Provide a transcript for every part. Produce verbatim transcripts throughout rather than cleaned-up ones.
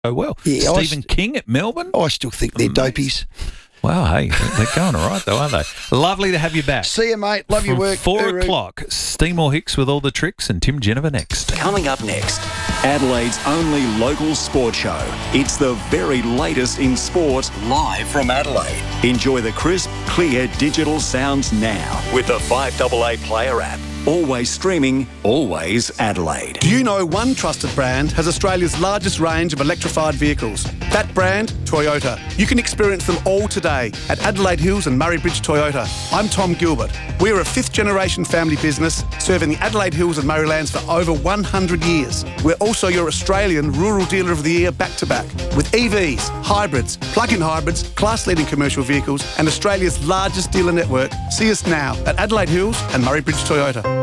Oh, well. Yeah, I Stephen st- King at Melbourne? I still think they're dopies. Wow, hey, they're going all right though, aren't they? Lovely to have you back. See you, mate. Love your From work. Four Uru. o'clock, Seymour Hicks with all the tricks and Tim Jennifer next. Coming up next, Adelaide's only local sport show. It's the very latest in sport, live from Adelaide. Enjoy the crisp, clear digital sounds now with the five A A Player app. Always streaming, always Adelaide. Do you know one trusted brand has Australia's largest range of electrified vehicles? That brand, Toyota. You can experience them all today at Adelaide Hills and Murray Bridge Toyota. I'm Tom Gilbert. We're a fifth generation family business serving the Adelaide Hills and Murraylands for over one hundred years. We're also your Australian Rural Dealer of the Year back to back with E Vs, hybrids, plug-in hybrids, class-leading commercial vehicles and Australia's largest dealer network. See us now at Adelaide Hills and Murray Bridge Toyota.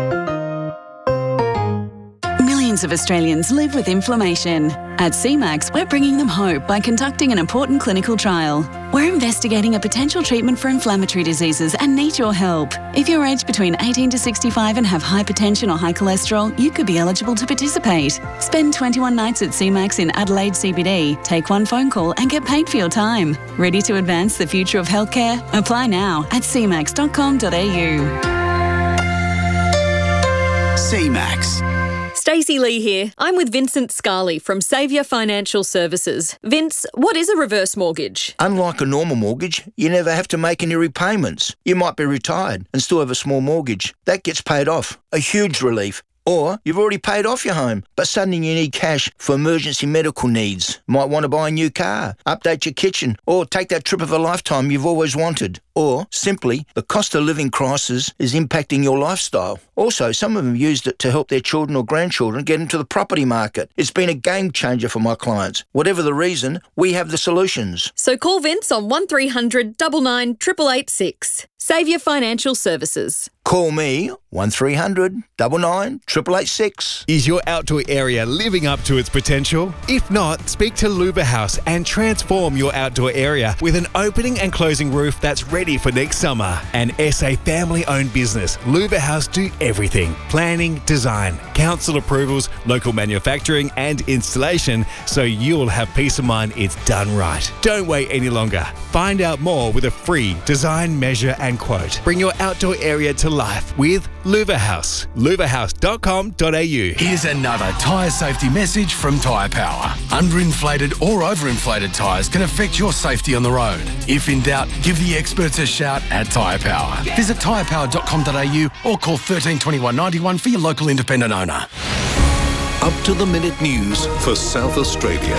Millions of Australians live with inflammation. At C MAX, we're bringing them hope by conducting an important clinical trial. We're investigating a potential treatment for inflammatory diseases and need your help. If you're aged between eighteen to sixty-five and have hypertension or high cholesterol, you could be eligible to participate. Spend twenty-one nights at C MAX in Adelaide C B D, take one phone call and get paid for your time. Ready to advance the future of healthcare? Apply now at c max dot com dot a u. C MAX. Stacey Lee here. I'm with Vincent Scarley from Saviour Financial Services. Vince, what is a reverse mortgage? Unlike a normal mortgage, you never have to make any repayments. You might be retired and still have a small mortgage. That gets paid off. A huge relief. Or you've already paid off your home, but suddenly you need cash for emergency medical needs. Might want to buy a new car, update your kitchen, or take that trip of a lifetime you've always wanted. Or, simply, the cost of living crisis is impacting your lifestyle. Also, some of them used it to help their children or grandchildren get into the property market. It's been a game changer for my clients. Whatever the reason, we have the solutions. So call Vince on one three hundred nine nine eight eight eight six. Saviour Financial Services. Call me, one three hundred nine nine eight eight eight six. Is your outdoor area living up to its potential? If not, speak to Luba House and transform your outdoor area with an opening and closing roof that's ready for next summer. An S A family-owned business, Luba House do everything. Planning, design, council approvals, local manufacturing and installation, so you'll have peace of mind it's done right. Don't wait any longer. Find out more with a free design, measure and quote. Bring your outdoor area to life with Luba House. luva house dot com dot a u. Here's another tyre safety message from Tyre Power. Underinflated or overinflated tyres can affect your safety on the road. If in doubt, give the experts a shout at Tyre Power. Visit tyre power dot com dot a u or call thirteen twenty-one ninety-one for your local independent owner. Up to the minute news for South Australia.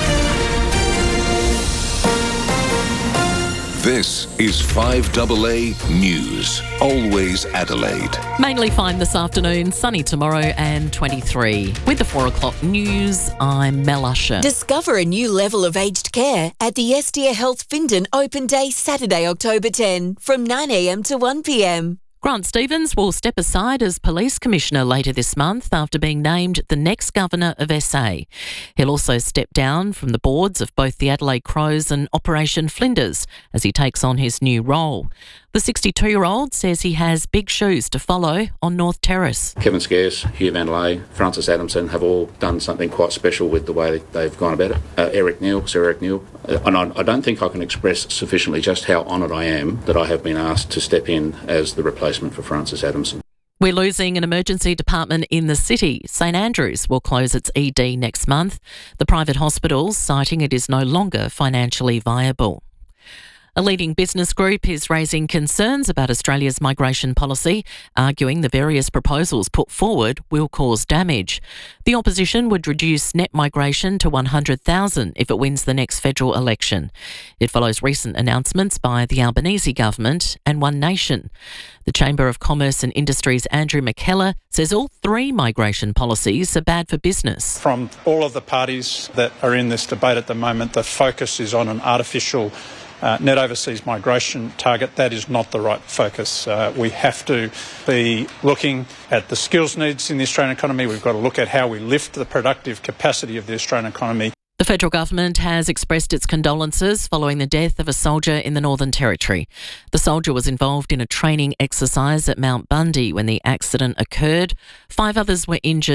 This is five A A News. Always Adelaide. Mainly fine this afternoon, sunny tomorrow and twenty-three. With the four o'clock news, I'm Mel Usher. Discover a new level of aged care at the Estia Health Findon Open Day Saturday, October tenth from nine a m to one p m. Grant Stevens will step aside as Police Commissioner later this month after being named the next Governor of S A. He'll also step down from the boards of both the Adelaide Crows and Operation Flinders as he takes on his new role. The sixty-two-year-old says he has big shoes to follow on North Terrace. Kevin Scarce, Hugh Vandelay, Francis Adamson have all done something quite special with the way they've gone about it. Uh, Eric Neal, Sir Eric Neal. Uh, and I, I don't think I can express sufficiently just how honoured I am that I have been asked to step in as the replacement for Francis Adamson. We're losing an emergency department in the city. St Andrews will close its E D next month. The private hospitals citing it is no longer financially viable. A leading business group is raising concerns about Australia's migration policy, arguing the various proposals put forward will cause damage. The opposition would reduce net migration to one hundred thousand if it wins the next federal election. It follows recent announcements by the Albanese government and One Nation. The Chamber of Commerce and Industry's Andrew McKellar says all three migration policies are bad for business. From all of the parties that are in this debate at the moment, the focus is on an artificial Uh, net overseas migration target. That is not the right focus. Uh, we have to be looking at the skills needs in the Australian economy. We've got to look at how we lift the productive capacity of the Australian economy. The federal government has expressed its condolences following the death of a soldier in the Northern Territory. The soldier was involved in a training exercise at Mount Bundy when the accident occurred. Five others were injured.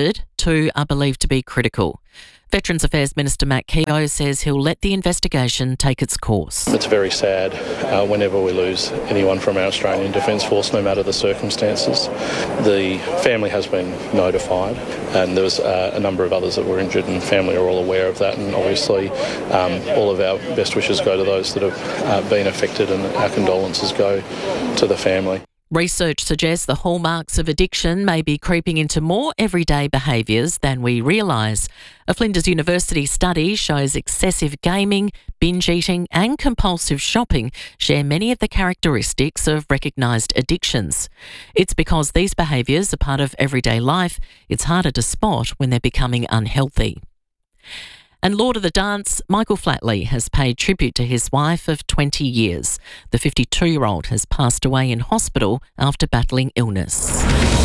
two are believed to be critical. Veterans Affairs Minister Matt Keogh says he'll let the investigation take its course. It's very sad uh, whenever we lose anyone from our Australian Defence Force, no matter the circumstances. The family has been notified, and there was uh, a number of others that were injured, and family are all aware of that, and obviously um, all of our best wishes go to those that have uh, been affected, and our condolences go to the family. Research suggests the hallmarks of addiction may be creeping into more everyday behaviours than we realise. A Flinders University study shows excessive gaming, binge eating and compulsive shopping share many of the characteristics of recognised addictions. It's because these behaviours are part of everyday life, it's harder to spot when they're becoming unhealthy. And Lord of the Dance, Michael Flatley, has paid tribute to his wife of twenty years. The fifty-two-year-old has passed away in hospital after battling illness.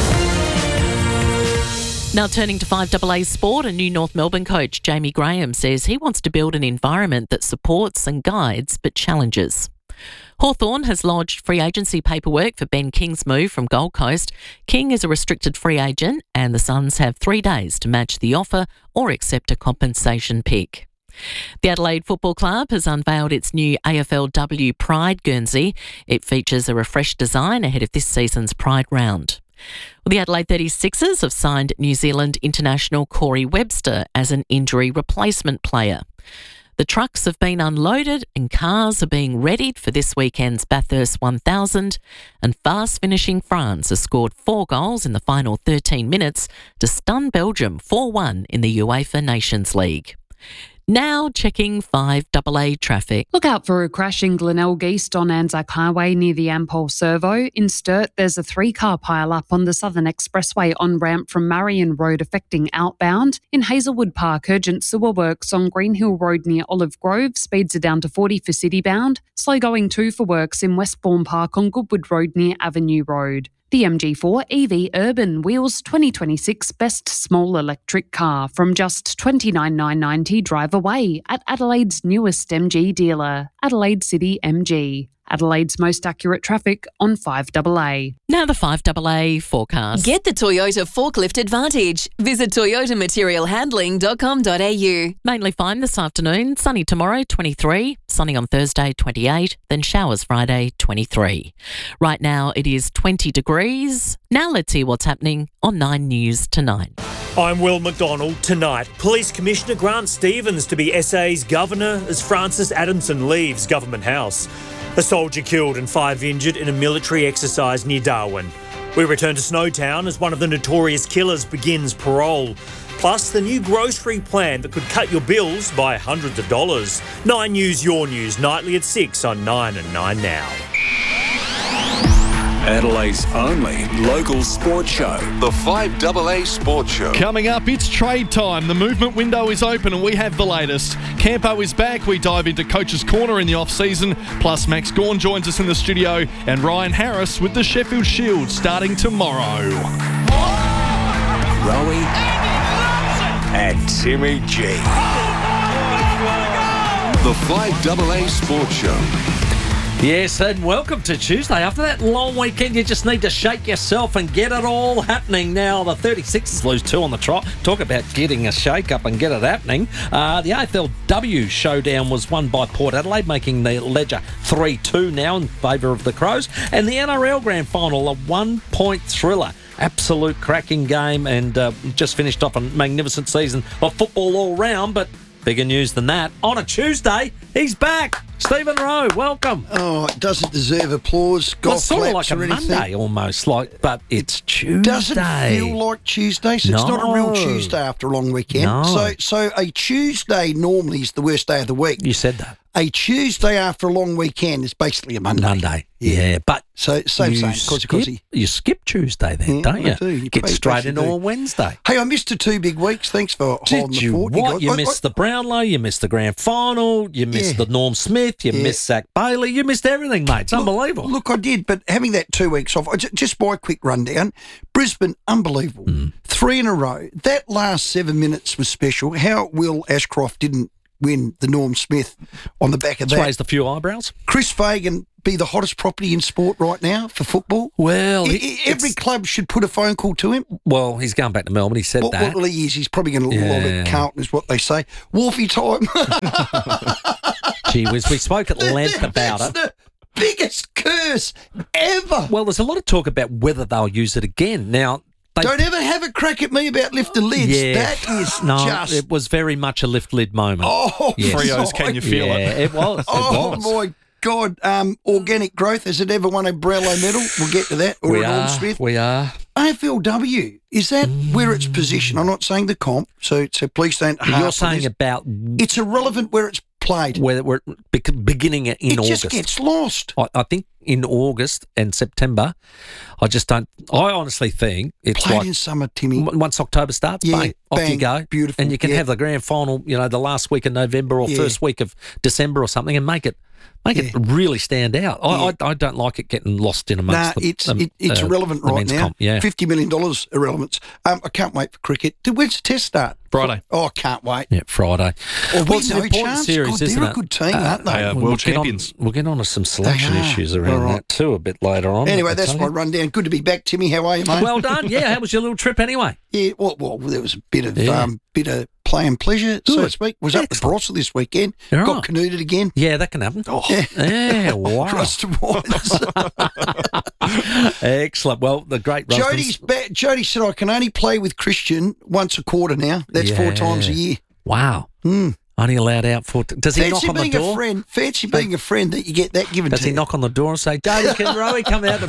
Now turning to five A A sport, a new North Melbourne coach, Jamie Graham, says he wants to build an environment that supports and guides but challenges. Hawthorn has lodged free agency paperwork for Ben King's move from Gold Coast. King is a restricted free agent and the Suns have three days to match the offer or accept a compensation pick. The Adelaide Football Club has unveiled its new A F L W Pride Guernsey. It features a refreshed design ahead of this season's Pride round. Well, the Adelaide thirty-sixers have signed New Zealand international Corey Webster as an injury replacement player. The trucks have been unloaded and cars are being readied for this weekend's Bathurst one thousand, and fast-finishing France has scored four goals in the final thirteen minutes to stun Belgium four one in the UEFA Nations League. Now checking five A A traffic. Look out for a crash in Glenelg East on Anzac Highway near the Ampol Servo. In Sturt, there's a three-car pile-up on the Southern Expressway on-ramp from Marion Road affecting outbound. In Hazelwood Park, urgent sewer works on Greenhill Road near Olive Grove. Speeds are down to forty for city-bound. Slow going too for works in Westbourne Park on Goodwood Road near Avenue Road. The M G four E V Urban wheels twenty twenty-six best small electric car from just twenty-nine thousand nine hundred ninety drive away at Adelaide's newest M G dealer, Adelaide City M G. Adelaide's most accurate traffic on five A A. Now the five A A forecast. Get the Toyota Forklift Advantage. Visit toyota material handling dot com dot a u. Mainly fine this afternoon. Sunny tomorrow, twenty-three. Sunny on Thursday, twenty-eight. Then showers Friday, twenty-three. Right now it is twenty degrees. Now let's see what's happening on Nine News tonight. I'm Will McDonald. Tonight, Police Commissioner Grant Stevens to be S A's Governor as Francis Adamson leaves Government House. A soldier killed and five injured in a military exercise near Darwin. We return to Snowtown as one of the notorious killers begins parole. Plus, the new grocery plan that could cut your bills by hundreds of dollars. Nine News, your news, nightly at six on Nine and Nine Now. Adelaide's only local sports show. The five A A Sports Show. Coming up, it's trade time. The movement window is open and we have the latest. Campo is back. We dive into Coach's Corner in the off-season. Plus, Max Gawn joins us in the studio and Ryan Harris with the Sheffield Shield starting tomorrow. Rowie and Timmy G. The five A A Sports Show. Yes, and welcome to Tuesday. After that long weekend, you just need to shake yourself and get it all happening. Now, the thirty-sixers lose two on the trot. Talk about getting a shake-up and get it happening. Uh, the A F L W showdown was won by Port Adelaide, making the ledger three two now in favour of the Crows. And the N R L Grand Final, a one-point thriller. Absolute cracking game, and uh, just finished off a magnificent season of football all round, but bigger news than that. On a Tuesday, he's back. Stephen Rowe, welcome. Oh, it doesn't deserve applause, golf well, it's sort of claps like a or anything. Monday almost, like, but it's Tuesday. Doesn't feel like Tuesday, so no. it's not a real Tuesday after a long weekend. No. So, so a Tuesday normally is the worst day of the week. You said that. A Tuesday after a long weekend is basically a Monday. Monday, yeah, yeah but so same you same. Skip, cosy. You skip Tuesday then, Yeah, don't you? I do. You Get straight into do. a Wednesday. Hey, I missed the two big weeks. Thanks for holding Did the you fort. what? got- You I- missed I- the Brownlow, you missed the grand final, you missed Yeah. the Norm Smith, you Yeah. missed Zach Bailey, you missed everything, mate. It's Look- unbelievable. Look, I did, but having that two weeks off, I ju- just my quick rundown. Brisbane, unbelievable. Mm. Three in a row. That last seven minutes was special. How Will Ashcroft didn't win the Norm Smith on the back of It's that. raised a few eyebrows. Chris Fagan be the hottest property in sport right now for football? Well, I, it, I, every club should put a phone call to him. Well, he's going back to Melbourne. He said well, that. Well, he is. He's probably going to yeah. lob at Carlton, is what they say. Wolfie time. Gee whiz, we spoke at length about That's it. The biggest curse ever. Well, there's a lot of talk about whether they'll use it again. Now, they, don't ever have a crack at me about lifting lids. Yeah, that is no, just. it was very much a lift lid moment. Oh, yes. Freos, can you feel yeah, it? it was. It oh was. my God! Um, organic growth, has it ever won a Brownlow medal? We'll get to that. Or We an Norm are. Smith. We are. A F L W, is that Mm. where it's positioned? I'm not saying the comp, so so please don't. harp You're on saying this. about It's irrelevant where it's played. where we're bec- beginning in it August. just gets lost. I, I think in August and September, I just don't. I honestly think it's Played like in summer, Timmy. m- once October starts, Yeah, bang, off bang, you go. beautiful, And you can yeah. have the grand final, you know, the last week of November or Yeah. first week of December or something, and make it make it really stand out. I, Yeah. I I don't like it getting lost in Nah, amongst the. it's um, it, it's uh, irrelevant the right men's now. comp, yeah. Fifty million dollars irrelevance. Um, I can't wait for cricket. When's the test start? Friday. Oh, I can't wait. Yeah, Friday. Oh, well, we it's an no important chance. series, God, isn't they're it? a good team, aren't they? They are We'll world get on- champions. we'll get on to some selection They are. issues around All right. that too a bit later on. Anyway, I that's tell my you. rundown. Good to be back, Timmy. How are you, mate? Well done. Yeah, how was your little trip anyway? Yeah, well, well, there was a bit of Yeah. um, bit of play and pleasure, so to Good. speak. Was up to Excellent. Barossa this weekend. You're Got right. canoed again. Yeah, that can happen. Oh, Yeah, wow. Across the waters. Excellent. Well, the great Jody's Rusdens- ba- Jody said I can only play with Christian once a quarter now. That's four Yeah. times a year. Wow. Hmm. Only allowed out for. Does he Fancy knock on the being door? a friend. Fancy being a friend that you get that given Does to he you. knock on the door and say, "Jody, can Rowie come out to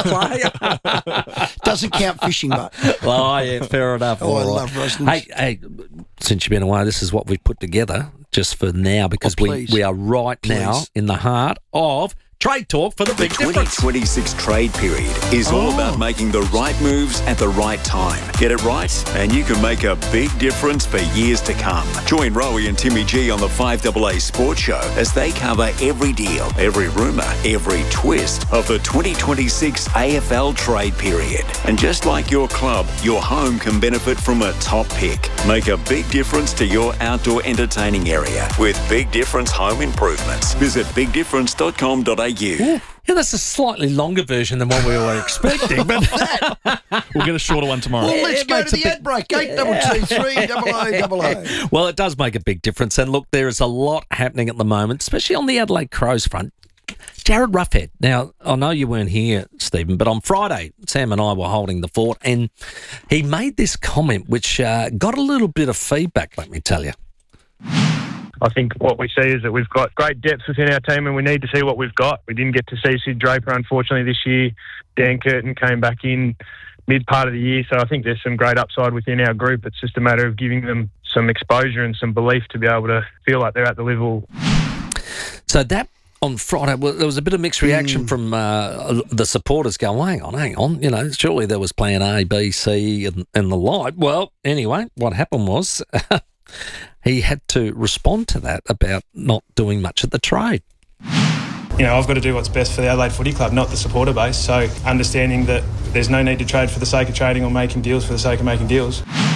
play?" Doesn't count fishing, but Oh, yeah, fair enough. Oh, I All right. love Rusdens. Hey, hey, since you've been away, this is what we've put together just for now because Oh, we, please. we are right now Please. in the heart of trade talk for the The big twenty difference. twenty-six trade period is all Oh. about making the right moves at the right time. Get it right, and you can make a big difference for years to come. Join Rowie and Timmy G on the five A A Sports Show as they cover every deal, every rumour, every twist of the twenty twenty-six A F L trade period. And just like your club, your home can benefit from a top pick. Make a big difference to your outdoor entertaining area with Big Difference Home Improvements. Visit big difference dot com dot a u. Yeah, that's a slightly longer version than what we were expecting, but We'll get a shorter one tomorrow. well, let's it go makes to a the big- ad break. Eight double two three double O double O. well, it does make a big difference. And look, there is a lot happening at the moment, especially on the Adelaide Crows front. Jared Ruffhead. Now, I know you weren't here, Stephen, but on Friday, Sam and I were holding the fort, and he made this comment which uh, got a little bit of feedback, let me tell you. I think what we see is that we've got great depth within our team and we need to see what we've got. We didn't get to see Sid Draper, unfortunately, this year. Dan Curtin came back in mid part of the year, so I think there's some great upside within our group. It's just a matter of giving them some exposure and some belief to be able to feel like they're at the level. So that on Friday, well, there was a bit of mixed reaction from uh, the supporters going, hang on, hang on, you know, surely there was plan A, B, C and, and the like. Well, anyway, what happened was he had to respond to that about not doing much at the trade. You know, I've got to do what's best for the Adelaide Footy Club, not the supporter base. So understanding that there's no need to trade for the sake of trading or making deals for the sake of making deals.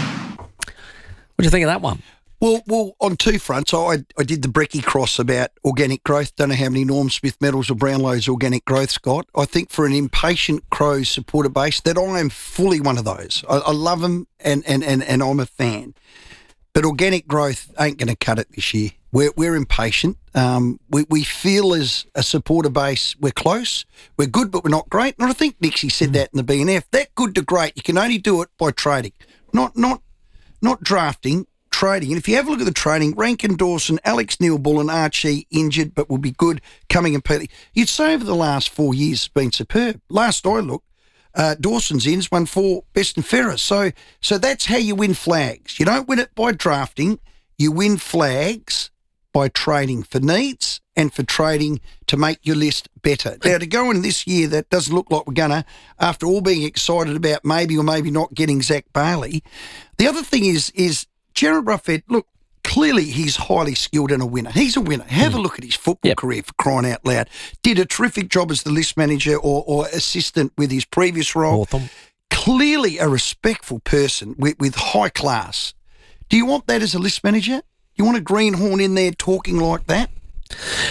What do you think of that one? Well, well, on two fronts, I I did the Brecky cross about organic growth. Don't know how many Norm Smith medals or Brownlow's organic growth's got. I think for an impatient Crows supporter base, that I am fully one of those. I, I love them and, and, and, and I'm a fan. But organic growth ain't going to cut it this year. We're we're impatient. Um, we we feel as a supporter base we're close. We're good, but we're not great. And I think Nixie said that in the B N F. That good to great, you can only do it by trading, not not not drafting. Trading. And if you have a look at the trading, Rankin Dawson, Alex Neil-Bull and Archie injured but will be good coming and Peatley. You'd say over the last four years it's been superb. Last I looked, uh, Dawson's in's won four best and fairest. So so that's how you win flags. You don't win it by drafting. You win flags by trading for needs and for trading to make your list better. Now, to go in this year, that doesn't look like we're going to, after all being excited about maybe or maybe not getting Zach Bailey. The other thing is is Jared Ruffhead, look, clearly he's highly skilled and a winner. He's a winner. Have mm. a look at his football yep. career, for crying out loud. Did a terrific job as the list manager or, or assistant with his previous role. Awesome. Clearly a respectful person with, with high class. Do you want that as a list manager? You want a greenhorn in there talking like that?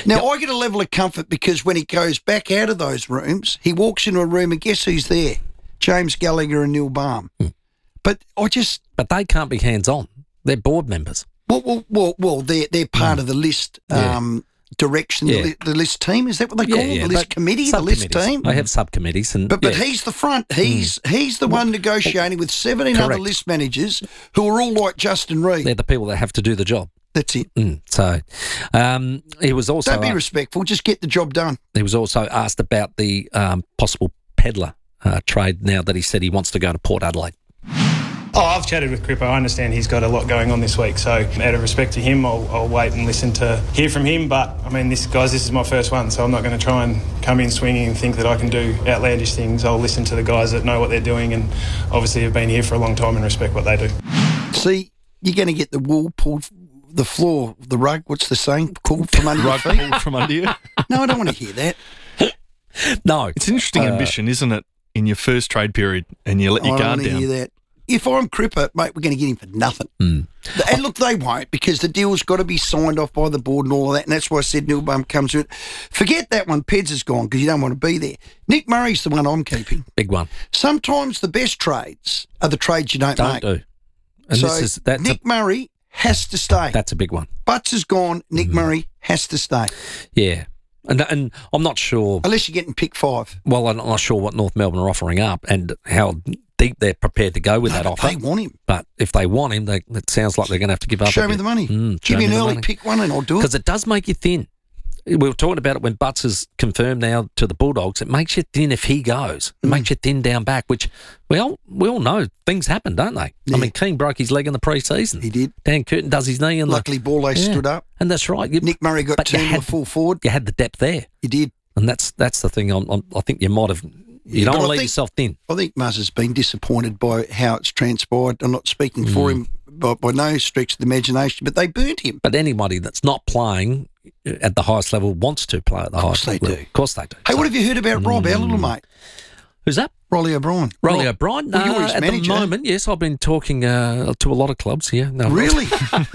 Now, I get a level of comfort because when he goes back out of those rooms, he walks into a room and guess who's there? James Gallagher and Neil Baum. Hmm. But I just... But they can't be hands-on. They're board members. Well, well, well, well they're, they're part mm. of the list yeah. um, direction, yeah. the, li- the list team. Is that what they call yeah, it? yeah, The list committee, the list team? They have subcommittees. and But but yeah. he's the front. He's mm. he's the one negotiating with seventeen Correct. other list managers who are all like Justin Reid. They're the people that have to do the job. That's it. Mm. So um, he was also... Don't be uh, respectful. Just get the job done. He was also asked about the um, possible peddler uh, trade now that he said he wants to go to Port Adelaide. Oh, I've chatted with Crippo. I understand he's got a lot going on this week, so out of respect to him, I'll, I'll wait and listen to hear from him. But, I mean, this guys, this is my first one, so I'm not going to try and come in swinging and think that I can do outlandish things. I'll listen to the guys that know what they're doing and obviously have been here for a long time and respect what they do. See, you're going to get the wool pulled, the floor, the rug, what's the saying, pulled from under Rug your feet? pulled from under you? No, I don't want to hear that. No. It's an interesting Uh, ambition, isn't it, in your first trade period and you let your I don't guard want to down. hear that. If I'm Cripper, mate, we're going to get him for nothing. Mm. And look, they won't because the deal's got to be signed off by the board and all of that. And that's why I said Neil Baum comes to it. Forget that one. Peds is gone because you don't want to be there. Nick Murray's the one I'm keeping. Big one. Sometimes the best trades are the trades you don't, Don't make. do. And so this is that's Nick a, Murray has to stay. that's a big one. Butts is gone. Nick Mm. Murray has to stay. Yeah. And and I'm not sure... Unless you're getting pick five. Well, I'm not sure what North Melbourne are offering up and how deep they're prepared to go with No, that but offer. they want him. But if they want him, they, it sounds like they're going to have to give up. Show a me bit. the money. Mm, show Give me an the early money. pick one and I'll do it. Because it does make you thin. We were talking about it when Butts is confirmed now to the Bulldogs. It makes you thin if he goes. It Mm. makes you thin down back, which we all, we all know things happen, don't they? Yeah. I mean, Keane broke his leg in the pre-season. He did. Dan Curtin does his knee in Luckily, the... Ball Yeah. stood up. And that's right. You, Nick Murray got but you turned to a had- full forward. you had the depth there. He did. And that's that's the thing. I'm, I'm, I think you might have... You Yeah, don't but want to I leave think- yourself thin. I think Muzz has been disappointed by how it's transpired. I'm not speaking for Mm. him by, by no stretch of the imagination, but they burnt him. But anybody that's not playing at the highest level wants to play at the Of course highest they level. do. Of course they do. Hey, So- what have you heard about Rob, our little mate? Who's that? Rolly O'Brien. Rolly Rob- O'Brien. Well, you're Uh, his at manager. the moment, yes, I've been talking uh, to a lot of clubs here. No, Really?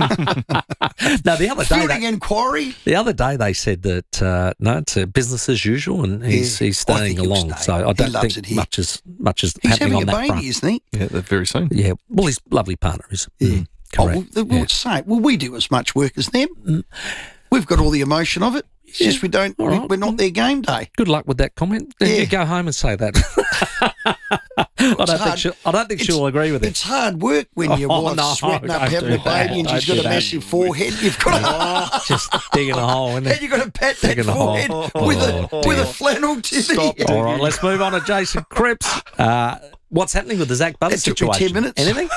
no, the other day, Fielding they, inquiry? the other day they said that uh, no, it's uh, business as usual, and he's Yeah, he's I staying think he'll along. stay. So I He don't loves think it here. much is much is He's happening having on a that baby, front. isn't he? Yeah, that very soon. Yeah, well, he's a lovely partner, is Yeah. mm, Oh, correct. well, well, say, well, we do as much work as them. We've got all the emotion of it. It's just we don't, All we, right. we're not their game day. Good luck with that comment. Then Yeah. you go home and say that. I don't think hard. she'll. I don't think It's- she'll agree with it. It's hard work when your Oh, wife's no, sweating up don't having do a baby and that. she's Don't got a do that. massive forehead. You've got to, Just digging a hole in and it. you've got to pat that Digging a hole. forehead Oh, with a dear. with a flannel titty. All right, let's move on to Jason Cripps. Uh, what's happening with the Zach Butters That took me situation? ten minutes. Anything?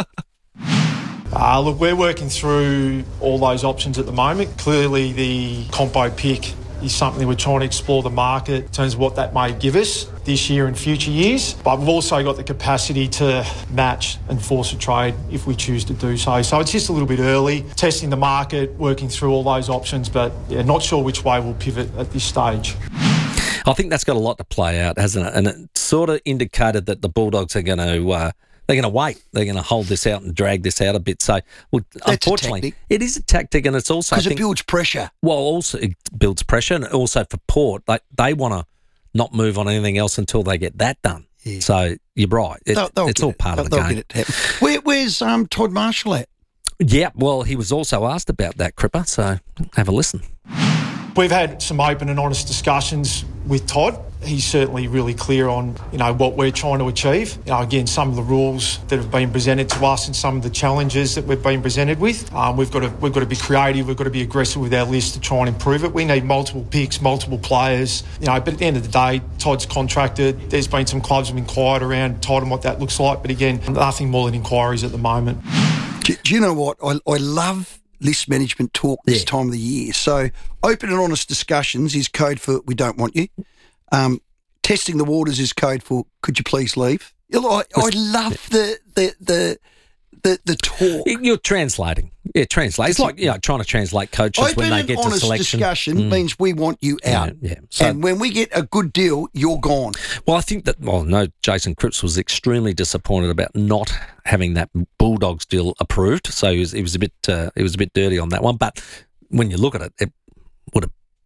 Uh, look, we're working through all those options at the moment. Clearly, the compo pick is something we're trying to explore the market in terms of what that may give us this year and future years. But we've also got the capacity to match and force a trade if we choose to do so. So it's just a little bit early, testing the market, working through all those options, but yeah, not sure which way we'll pivot at this stage. I think that's got a lot to play out, hasn't it? And it sort of indicated that the Bulldogs are going to uh, they're going to wait. They're going to hold this out and drag this out a bit. So, well, That's a unfortunately, tactic. it is a tactic, and it's also I Because it think, builds pressure. well, also it builds pressure, and also for Port, they they want to not move on anything else until they get that done. Yeah. So you're right. It, They'll- they'll it's get all it. part of the They'll game. get it to happen. Where, where's um, Todd Marshall at? Yeah, well, he was also asked about that, Cripper, so have a listen. We've had some open and honest discussions with Todd. He's certainly really clear on, you know, what we're trying to achieve. You know, again, some of the rules that have been presented to us and some of the challenges that we've been presented with. Um, we've got to we've got to be creative. We've got to be aggressive with our list to try and improve it. We need multiple picks, multiple players. You know, but at the end of the day, Todd's contracted. There's been some clubs have inquired around Todd and what that looks like. But again, nothing more than inquiries at the moment. Do, do you know what? I, I love list management talk this Yeah. time of the year. So open and honest discussions is code for we don't want you. Um, testing the waters is code for could you please leave. You know, I, I love the the the the, the talk. You're translating. Yeah, translate. It's like, you know, trying to translate coaches Open when they and get to honest selection. discussion Mm. means we want you out. Yeah, yeah. So- and when we get a good deal, you're gone. Well, I think that, well, no, Jason Cripps was extremely disappointed about not having that Bulldogs deal approved. So he was, he was a bit, uh, he was a bit dirty on that one. But when you look at it, it would have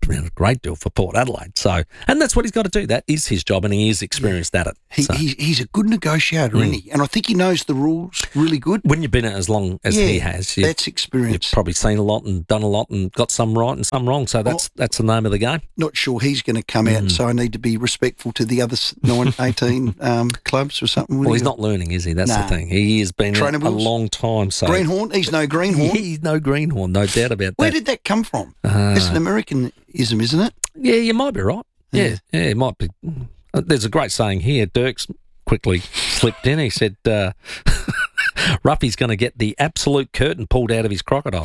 been a great deal for Port Adelaide. So, and that's what he's got to do. That is his job, and he is experienced at it. He, so. he, he's a good negotiator, mm. isn't he? And I think he knows the rules really good. When you've been at it as long as yeah, he has, you, that's experience. You've probably seen a lot and done a lot and got some right and some wrong. So that's well, that's the name of the game. Not sure he's going to come out, mm. so I need to be respectful to the other nine, eighteen um, clubs or something. Well, he's not learning, is he? That's nah. the thing. He has been a, a long time. So Greenhorn? He's no Greenhorn. He's no Greenhorn, no doubt about that. Where did that come from? Uh, it's an Americanism, isn't it? Yeah, you might be right. Yeah, yeah, yeah it might be. There's a great saying here. Dirk's quickly slipped in. He said, uh, Ruffy's going to get the absolute curtain pulled out of his crocodile.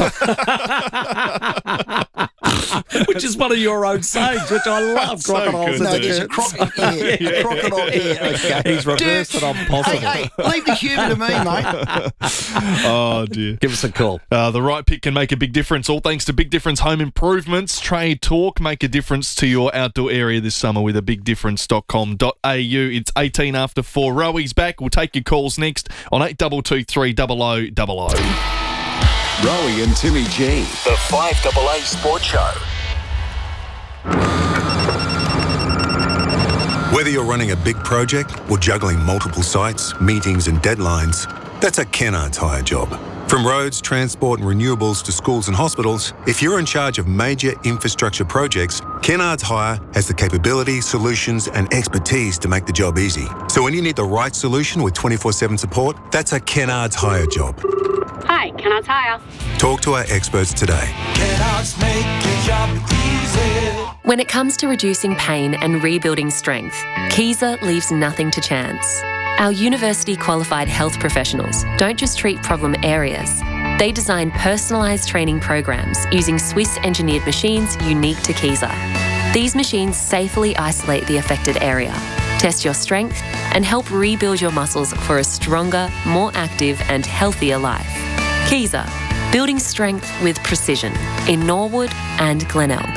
Which is one of your own sayings, which I love. So crocodiles good, no, there's a, croc- yeah, yeah. a crocodile here. Okay. He's reversed it on possible. Hey, hey, leave the humour to me, mate. Oh, dear. Give us a call. Uh, the right pick can make a big difference, all thanks to Big Difference Home Improvements. Trade Talk, make a difference to your outdoor area this summer with a big difference dot com dot a u. It's eighteen after four. Roey's back. We'll take your calls next on eight two two three double oh double oh. Roey and Timmy G, the five A A Sports Show. Whether you're running a big project or juggling multiple sites, meetings and deadlines, that's a Kennards Hire job. From roads, transport and renewables to schools and hospitals, if you're in charge of major infrastructure projects, Kennards Hire has the capability, solutions and expertise to make the job easy. So when you need the right solution with twenty-four seven support, that's a Kennards Hire job. Hi, Kennards Hire. Talk to our experts today. Kennards make your job easy. When it comes to reducing pain and rebuilding strength, Kaiser leaves nothing to chance. Our university-qualified health professionals don't just treat problem areas. They design personalised training programs using Swiss-engineered machines unique to Kaiser. These machines safely isolate the affected area, test your strength, and help rebuild your muscles for a stronger, more active and healthier life. Kaiser, building strength with precision in Norwood and Glenelg.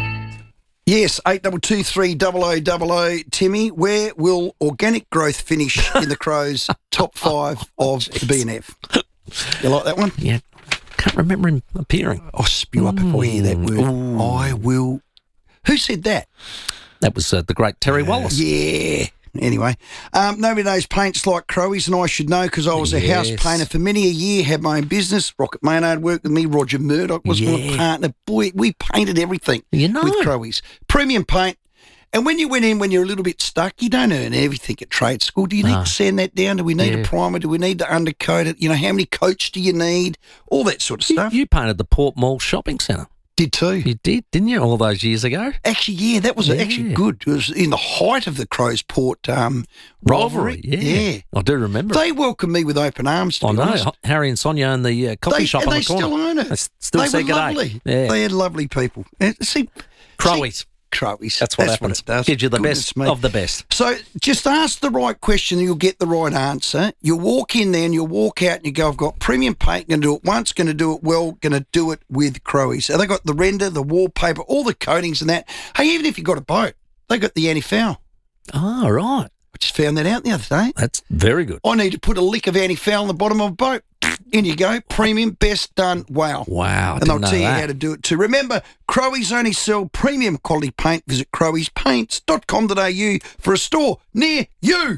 Yes, eight two two three double oh double oh. Timmy, where will organic growth finish in the Crows' top five of the B N F? You like that one? Yeah. Can't remember him appearing. I'll spew up if I hear that word. Ooh. I will. Who said that? That was uh, the great Terry Wallace. Yeah. Anyway, um, nobody knows paints like Crowies, and I should know because I was a yes. house painter for many a year, had my own business. Rocket Maynard worked with me. Roger Murdoch was yeah. my partner. Boy, we painted everything you know. with Crowies. Premium paint. And when you went in, when you're a little bit stuck, you don't earn everything at trade school. Do you need no. to sand that down? Do we need yeah. a primer? Do we need to undercoat it? You know, how many coats do you need? All that sort of you, stuff. You painted the Port Mall shopping centre. Did too. You did, didn't you, all those years ago? Actually, yeah, that was yeah. actually good. It was in the height of the Crows Port um, rivalry. Yeah. yeah. I do remember. They welcomed me with open arms, to I be know. honest. Harry and Sonia owned the uh, coffee they, shop and on they the corner. still own it. They still they say were g'day. lovely. Yeah. They had lovely people. See, Crowies. See, Crowies. That's what That's happens. What it does. Gives you the Goodness best me. of the best. So just ask the right question and you'll get the right answer. You walk in there and you walk out and you go, I've got premium paint, going to do it once, going to do it well, going to do it with Crowies. So they got the render, the wallpaper, all the coatings and that. Hey, even if you got a boat, they got the anti-foul. Oh, right. I just found that out the other day. That's very good. I need to put a lick of anti-foul on the bottom of a boat. In you go. Premium, best done. Wow. Wow. And they'll tell you that. how to do it too. Remember, Crowies only sell premium quality paint. Visit crowies paints dot com dot a u for a store near you.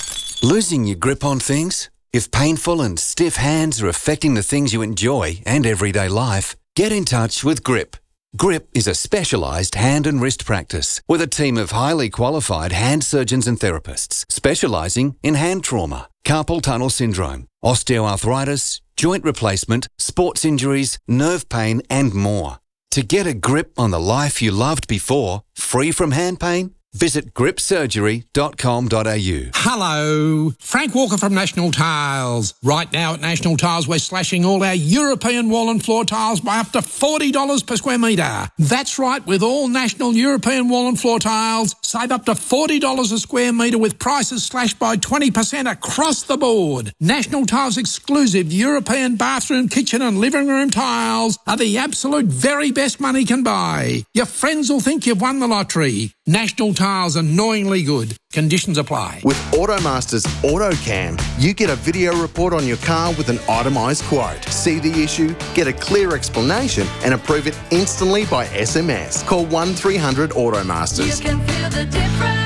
Losing your grip on things? If painful and stiff hands are affecting the things you enjoy and everyday life, get in touch with Grip. Grip is a specialised hand and wrist practice with a team of highly qualified hand surgeons and therapists specialising in hand trauma, carpal tunnel syndrome, osteoarthritis, joint replacement, sports injuries, nerve pain and more. To get a grip on the life you loved before, free from hand pain, visit grip surgery dot com dot a u. Hello, Frank Walker from National Tiles. Right now at National Tiles, we're slashing all our European wall and floor tiles by up to forty dollars per square metre. That's right, with all National European wall and floor tiles, save up to forty dollars a square metre with prices slashed by twenty percent across the board. National Tiles exclusive European bathroom, kitchen and living room tiles are the absolute very best money can buy. Your friends will think you've won the lottery. National Tiles, annoyingly good. Conditions apply. With Automaster's AutoCam, you get a video report on your car with an itemised quote. See the issue, get a clear explanation and approve it instantly by S M S. Call one three hundred Automasters. You can feel the difference.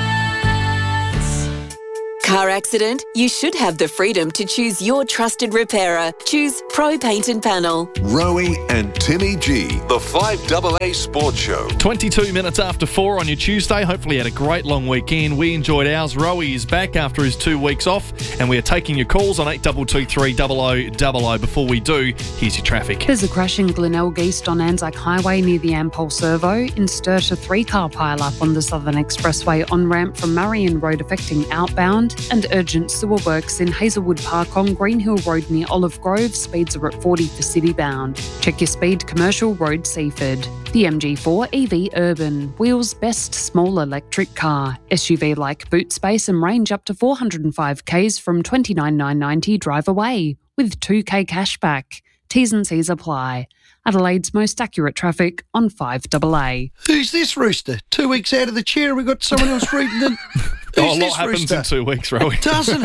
Car accident? You should have the freedom to choose your trusted repairer. Choose Pro Paint and Panel. Rowie and Timmy G, the five double A Sports Show. twenty-two minutes after four on your Tuesday. Hopefully you had a great long weekend. We enjoyed ours. Rowie is back after his two weeks off, and we are taking your calls on eight two two three double oh double oh. Before we do, here's your traffic. There's a crash in Glenelg East on Anzac Highway near the Ampol Servo. In Sturt, a three-car pile-up on the Southern Expressway on-ramp from Marion Road affecting outbound, and urgent sewer works in Hazelwood Park on Green Hill Road near Olive Grove. Speeds are at forty for city-bound. Check your speed, Commercial Road, Seaford. The M G four E V Urban, Wheels' best small electric car. S U V-like boot space and range up to four hundred five kays from twenty-nine thousand nine hundred ninety drive away, with two K cashback. T's and C's apply. Adelaide's most accurate traffic on five double A. Who's this rooster? Two weeks out of the chair, we got someone else reading the... Oh, a lot happens rooster? in two weeks, Rowie. Doesn't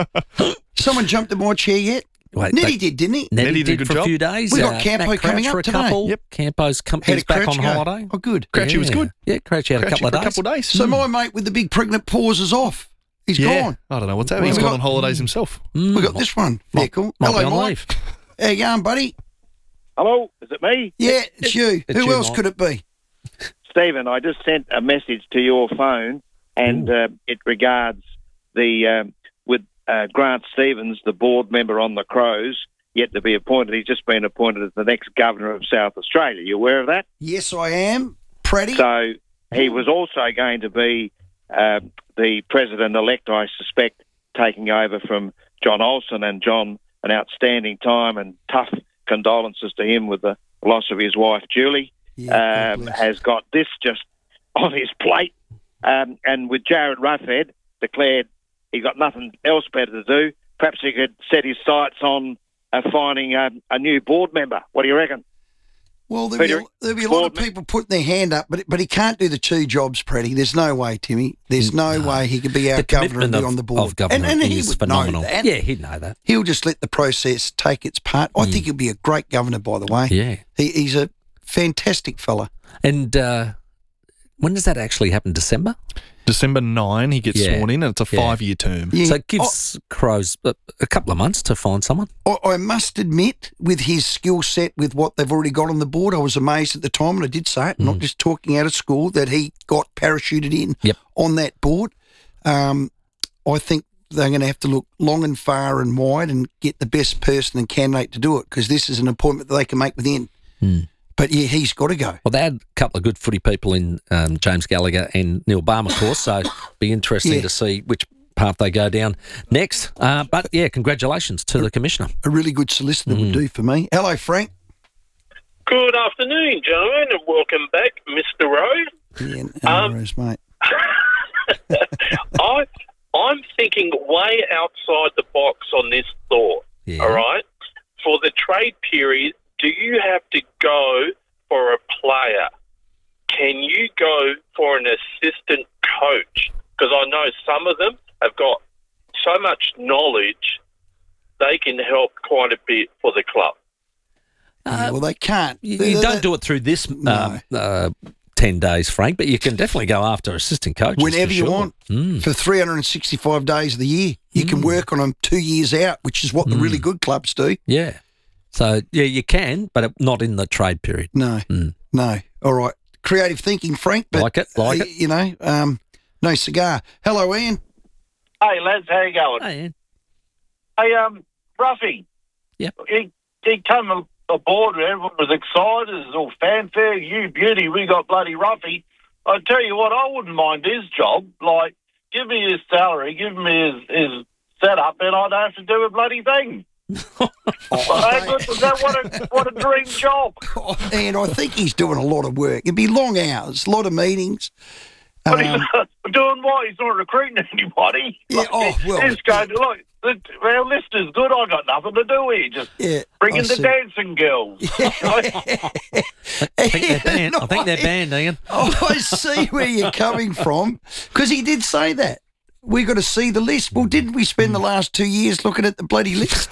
it? Someone jumped in my chair yet? Wait, Nettie they, did, didn't he? Nettie, Nettie did, did for job. a few days. We got uh, Campo Matt coming Crouch up for a today. couple. Yep. Campo's com- he's back on go? holiday. Oh, good. Crouchy yeah. was good. Yeah, Crouchy had Crouchy a couple of for days. a couple of days. So mm. my mate with the big pregnant paws is off. He's yeah. gone. I don't know what's happening. Well, He's we gone got- on holidays himself. Mm. We got this one. Vehicle. Might Hello, be on Mike. leave. How you going, buddy? Hello, is it me? Yeah, it's you. It's Who you, else Mike. could it be? Stephen, I just sent a message to your phone, and uh, it regards the um, with uh, Grant Stevens, the board member on the Crows, yet to be appointed. He's just been appointed as the next governor of South Australia. You aware of that? Yes, I am. Pretty. So he was also going to be uh, the president-elect, I suspect, taking over from John Olsen, and John, an outstanding time and tough condolences to him with the loss of his wife, Julie, Yeah, um, has got this just on his plate. Um, and with Jared Ruffhead declared he got nothing else better to do, perhaps he could set his sights on uh, finding a, a new board member. What do you reckon? Well, there'll be, a, there'll be a lot of people putting their hand up, but but he can't do the two jobs, Pretty. There's no way, Timmy. There's no, no. way he could be our the governor and be of, on the board. Of government and, and he is would phenomenal. know that. Yeah, he'd know that. He'll just let the process take its part. I mm. think he'll be a great governor, by the way. Yeah. He, he's a fantastic fella. And uh, when does that actually happen? December? December ninth, he gets Yeah. sworn in, and it's a Yeah. five-year term. Yeah. So it gives Crows a, a couple of months to find someone. I, I must admit, with his skill set, with what they've already got on the board, I was amazed at the time, and I did say it, Mm. not just talking out of school, that he got parachuted in Yep. on that board. Um, I think they're going to have to look long and far and wide and get the best person and candidate to do it, because this is an appointment that they can make within. Mm. But yeah, he's got to go. Well, they had a couple of good footy people in um, James Gallagher and Neil Balmer, of course, so be interesting Yeah. to see which path they go down next. Uh, but yeah, congratulations to the Commissioner. A really good solicitor Mm. would do for me. Hello, Frank. Good afternoon, gentlemen, and welcome back, Mister Rowe. Yeah, Um, Rose, mate. I, I'm thinking way outside the box on this thought, Yeah. all right? For the trade period, do you have to go for a player? Can you go for an assistant coach? Because I know some of them have got so much knowledge, they can help quite a bit for the club. Yeah, well, they can't. You, They- you they- don't do it through this uh, uh, ten days, Frank, but you can definitely go after assistant coaches. Whenever for you sure. want, Mm. for three hundred sixty-five days of the year. You can work on them two years out, which is what the really good clubs do. Yeah. So, yeah, you can, but not in the trade period. No, Mm. no. All right. Creative thinking, Frank. But, Like it, like uh, it. You know, um, no cigar. Hello, Ian. Hey, lads, how you going? Hey, Ian. Hey, um, Ruffy. Yep. He, he came aboard and everyone was excited. It was all fanfare. You beauty, we got bloody Ruffy. I tell you what, I wouldn't mind his job. Like, give me his salary, give me his, his setup, and I don't have to do a bloody thing. Oh, Hey, good, is that what a, what a dream job? And I think he's doing a lot of work. It'd be long hours, a lot of meetings. But he's not doing what? He's not recruiting anybody. Yeah, Like, oh, well. He's going, look, the, our list is good. I got nothing to do here. Just Yeah, bring in I the see. dancing girls. I think they're banned. I think they're banned, Ian. Oh, I see where you're coming from, because he did say that. We got to see the list. Well, didn't we spend the last two years looking at the bloody list?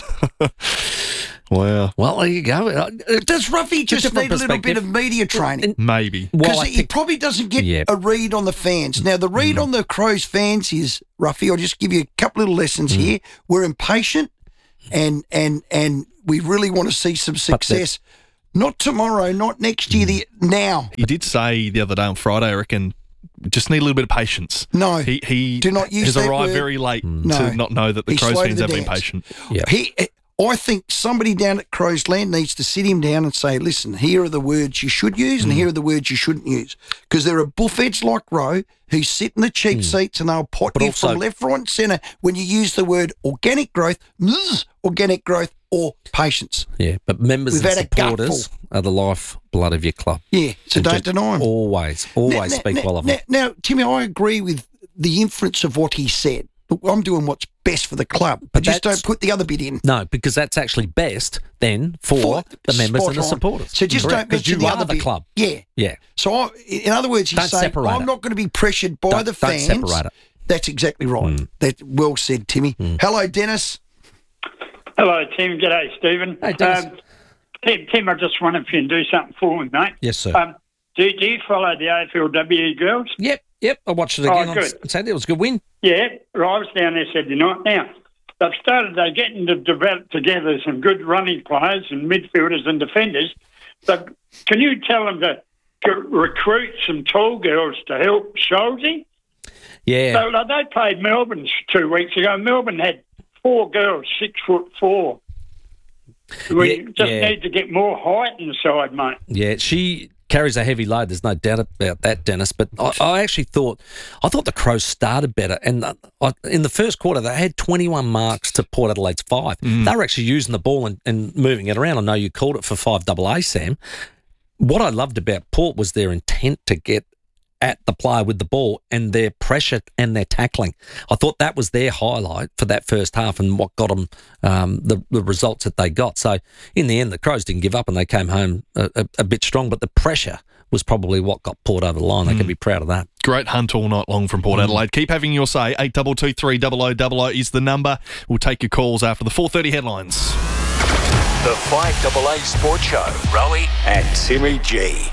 Wow. Well, there you go. Uh, Does Ruffy just different need a little bit perspective. of media training? Maybe. Well, Because I he think- probably doesn't get Yeah. a read on the fans. Now, the read on the Crows fans is, Ruffy, I'll just give you a couple little lessons here. We're impatient and and and we really want to see some success. Not tomorrow, not next year, the now. He did say the other day on Friday, I reckon, just need a little bit of patience. No. He, he Do not use has that arrived word. very late No. to not know that the He's Crows slow to fans the have been dance. patient. He, I think somebody down at Crows Land needs to sit him down and say, listen, here are the words you should use and here are the words you shouldn't use. Because there are buffheads like Rowe who sit in the cheap seats and they'll pot But you also- from left, right and centre when you use the word organic growth, zzz, organic growth or patience. Yeah, but members We've and had a gutful. supporters are the lifeblood of your club. Yeah, so And don't just deny 'em. Always, always Now- speak now, well of now, them. Now, Timmy, I agree with the inference of what he said. Look, I'm doing what's best for the club, but just that's- don't put the other bit in. No, because that's actually best then for, For- the members spot and the on. supporters. So just Correct, don't 'cause mention you the are other the bit. club. Yeah. Yeah. So, I, in other words, he's Don't saying, separate I'm it. not going to be pressured by Don't- the don't fans. separate it. That's exactly right. That well said, Timmy. Hello, Dennis. Hello, Tim. G'day, Stephen. Hey, Dennis. Um, Tim, Tim, I just wonder if you can do something for me, mate. Yes, sir. Um, do, do you follow the A F L W girls? Yep, yep. I watched it Oh, again on good. Saturday. It was a good win. Yeah, right, I was down there Saturday night. Now, they've started, they're getting to develop together some good running players and midfielders and defenders. But can you tell them to, to recruit some tall girls to help Scholesy? Yeah. So like, they played Melbourne two weeks ago. Melbourne had four girls, six foot four. We Yeah, just yeah. need to get more height inside, mate. Yeah, she carries a heavy load. There's no doubt about that, Dennis. But I, I actually thought, I thought the Crows started better. And I, in the first quarter, they had twenty-one marks to Port Adelaide's five. Mm. They were actually using the ball and, and moving it around. I know you called it for five double A, Sam. What I loved about Port was their intent to get at the player with the ball and their pressure and their tackling. I thought that was their highlight for that first half and what got them um, the, the results that they got. So in the end, the Crows didn't give up and they came home a, a, a bit strong, but the pressure was probably what got Port over the line. They can be proud of that. Great hunt all night long from Port Adelaide. Keep having your say. eight two two three zero zero zero zero is the number. We'll take your calls after the four thirty headlines. The five double A Sports Show. Rowie and Timmy G.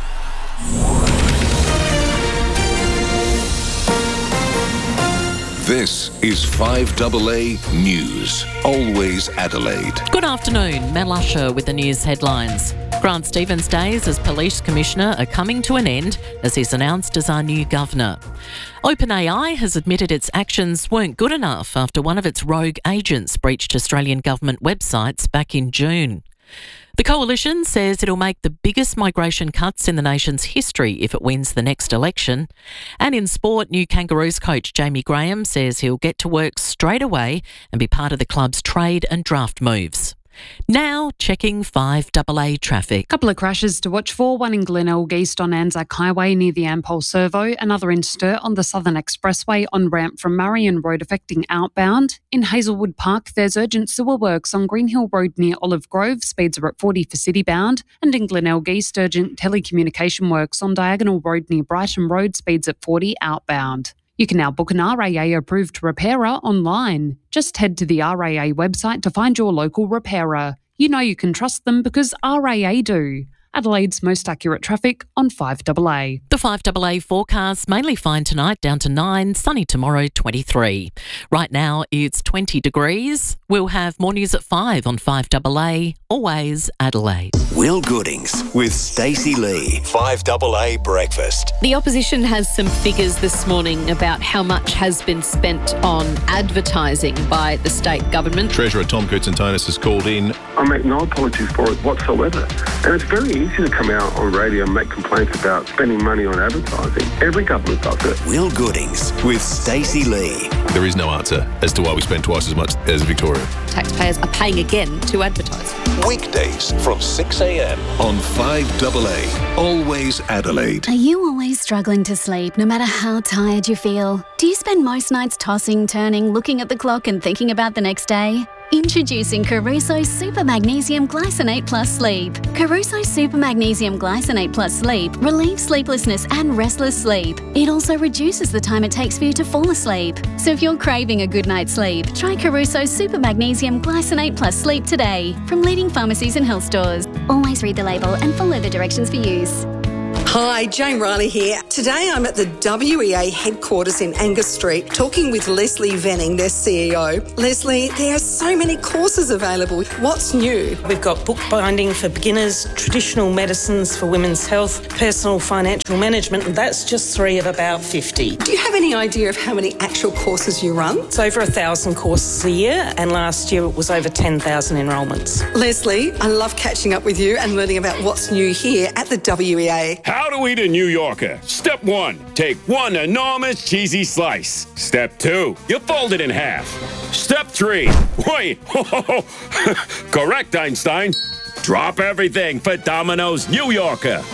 This is five double A News. Always Adelaide. Good afternoon, Mel Usher with the news headlines. Grant Stevens' days as Police Commissioner are coming to an end as he's announced as our new governor. OpenAI has admitted its actions weren't good enough after one of its rogue agents breached Australian government websites back in June. The coalition says it'll make the biggest migration cuts in the nation's history if it wins the next election. And in sport, new Kangaroos coach Jamie Graham says he'll get to work straight away and be part of the club's trade and draft moves. Now, checking five double A traffic. Couple of crashes to watch for, one in Glenelg East on Anzac Highway near the Ampol Servo, another in Sturt on the Southern Expressway on ramp from Marion Road affecting outbound. In Hazelwood Park, there's urgent sewer works on Greenhill Road near Olive Grove, speeds are at forty for citybound. And in Glenelg East, urgent telecommunication works on Diagonal Road near Brighton Road, speeds at forty outbound. You can now book an R A A-approved repairer online. Just head to the R A A website to find your local repairer. You know you can trust them because R A A do. Adelaide's most accurate traffic on five double A. The five double A forecast, mainly fine tonight, down to nine, sunny tomorrow, twenty-three. Right now, it's twenty degrees. We'll have more news at five on five double A, always Adelaide. Will Goodings with Stacey Lee. five double A Breakfast. The opposition has some figures this morning about how much has been spent on advertising by the state government. Treasurer Tom Koutsantonis has called in. I make no apologies for it whatsoever. And it's very easy to come out on radio and make complaints about spending money on advertising. Every government does it. Will Goodings with Stacey Lee. There is no answer as to why we spend twice as much as Victoria. Taxpayers are paying again to advertise. Weekdays from six a.m. on five double A. Always Adelaide. Are you always struggling to sleep no matter how tired you feel? Do you spend most nights tossing, turning, looking at the clock and thinking about the next day? Introducing Caruso Super Magnesium Glycinate Plus Sleep. Caruso Super Magnesium Glycinate Plus Sleep relieves sleeplessness and restless sleep. It also reduces the time it takes for you to fall asleep. So if you're craving a good night's sleep, try Caruso Super Magnesium Glycinate Plus Sleep today from leading pharmacies and health stores. Always read the label and follow the directions for use. Hi, Jane Riley here. Today I'm at the W E A headquarters in Angus Street talking with Leslie Venning, their C E O. Leslie, there are so many courses available. What's new? We've got bookbinding for beginners, traditional medicines for women's health, personal financial management, and that's just three of about fifty. Do you have any idea of how many actual courses you run? It's over a thousand courses a year, and last year it was over ten thousand enrolments. Leslie, I love catching up with you and learning about what's new here at the W E A. How to eat a New Yorker. Step one, take one enormous cheesy slice. Step two, you fold it in half. Step three, wait, correct, Einstein. Drop everything for Domino's New Yorker.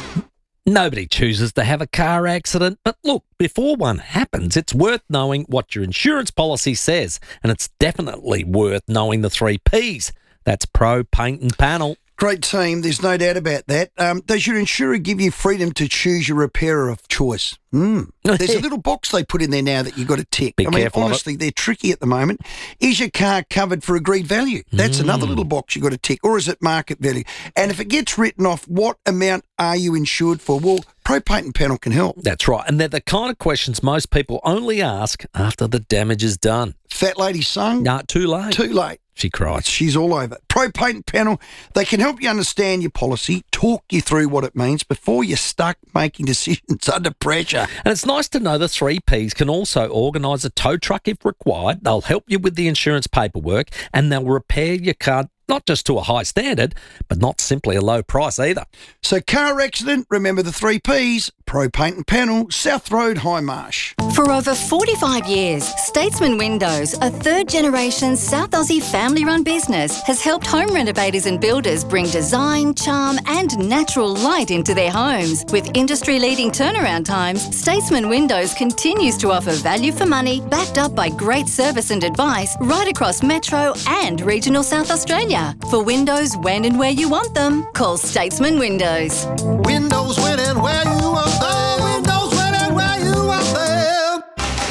Nobody chooses to have a car accident, but look, before one happens, it's worth knowing what your insurance policy says, and it's definitely worth knowing the three P's. That's Pro Paint and Panel. Great team, there's no doubt about that. Um, does your insurer give you freedom to choose your repairer of choice? Mm. There's a little box they put in there now that you've got to tick. Be I mean, careful honestly, they're tricky at the moment. Is your car covered for agreed value? That's Mm. another little box you've got to tick. Or is it market value? And if it gets written off, what amount are you insured for? Well, Pro Paint and Panel can help. That's right, and they're the kind of questions most people only ask after the damage is done. Fat lady sung? No, too late. Too late. She cried. She's all over. Pro Paint and Panel, they can help you understand your policy, talk you through what it means before you're stuck making decisions under pressure. And it's nice to know the three Ps can also organise a tow truck if required. They'll help you with the insurance paperwork and they'll repair your car not just to a high standard, but not simply a low price either. So car accident, remember the three Ps, Pro Paint and Panel, South Road, High Marsh. For over forty-five years, Statesman Windows, a third-generation South Aussie family-run business, has helped home renovators and builders bring design, charm and natural light into their homes. With industry-leading turnaround times, Statesman Windows continues to offer value for money, backed up by great service and advice right across Metro and regional South Australia. For windows when and where you want them, call Statesman Windows. Windows when and where you want them. Windows when and where you want them.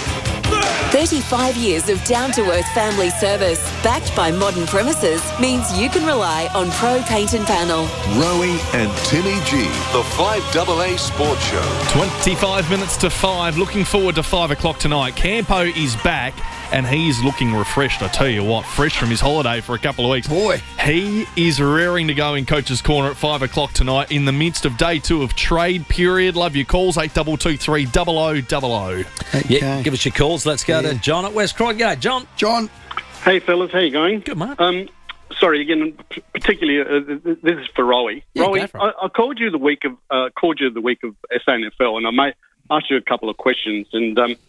thirty-five years of down-to-earth family service, backed by modern premises, means you can rely on Pro Paint and Panel. Rowie and Timmy G, the five double A Sports Show. twenty-five minutes to five. Looking forward to five o'clock tonight. Campo is back and he's looking refreshed. I tell you what, fresh from his holiday for a couple of weeks. Boy. He is raring to go in Coach's Corner at five o'clock tonight in the midst of day two of trade period. Love your calls, eight two two three, double oh double oh. Okay. Yeah, give us your calls. Let's go Yeah. to John at West Croydon. G'day, John. John. Hey, fellas, how you going? Good, mate. Um, sorry, again, p- particularly, uh, th- this is for Rowie. Yeah, go Rowie, for it. I-, I called you the week of uh, called you the week of S A N F L, and I may ask you a couple of questions. And um,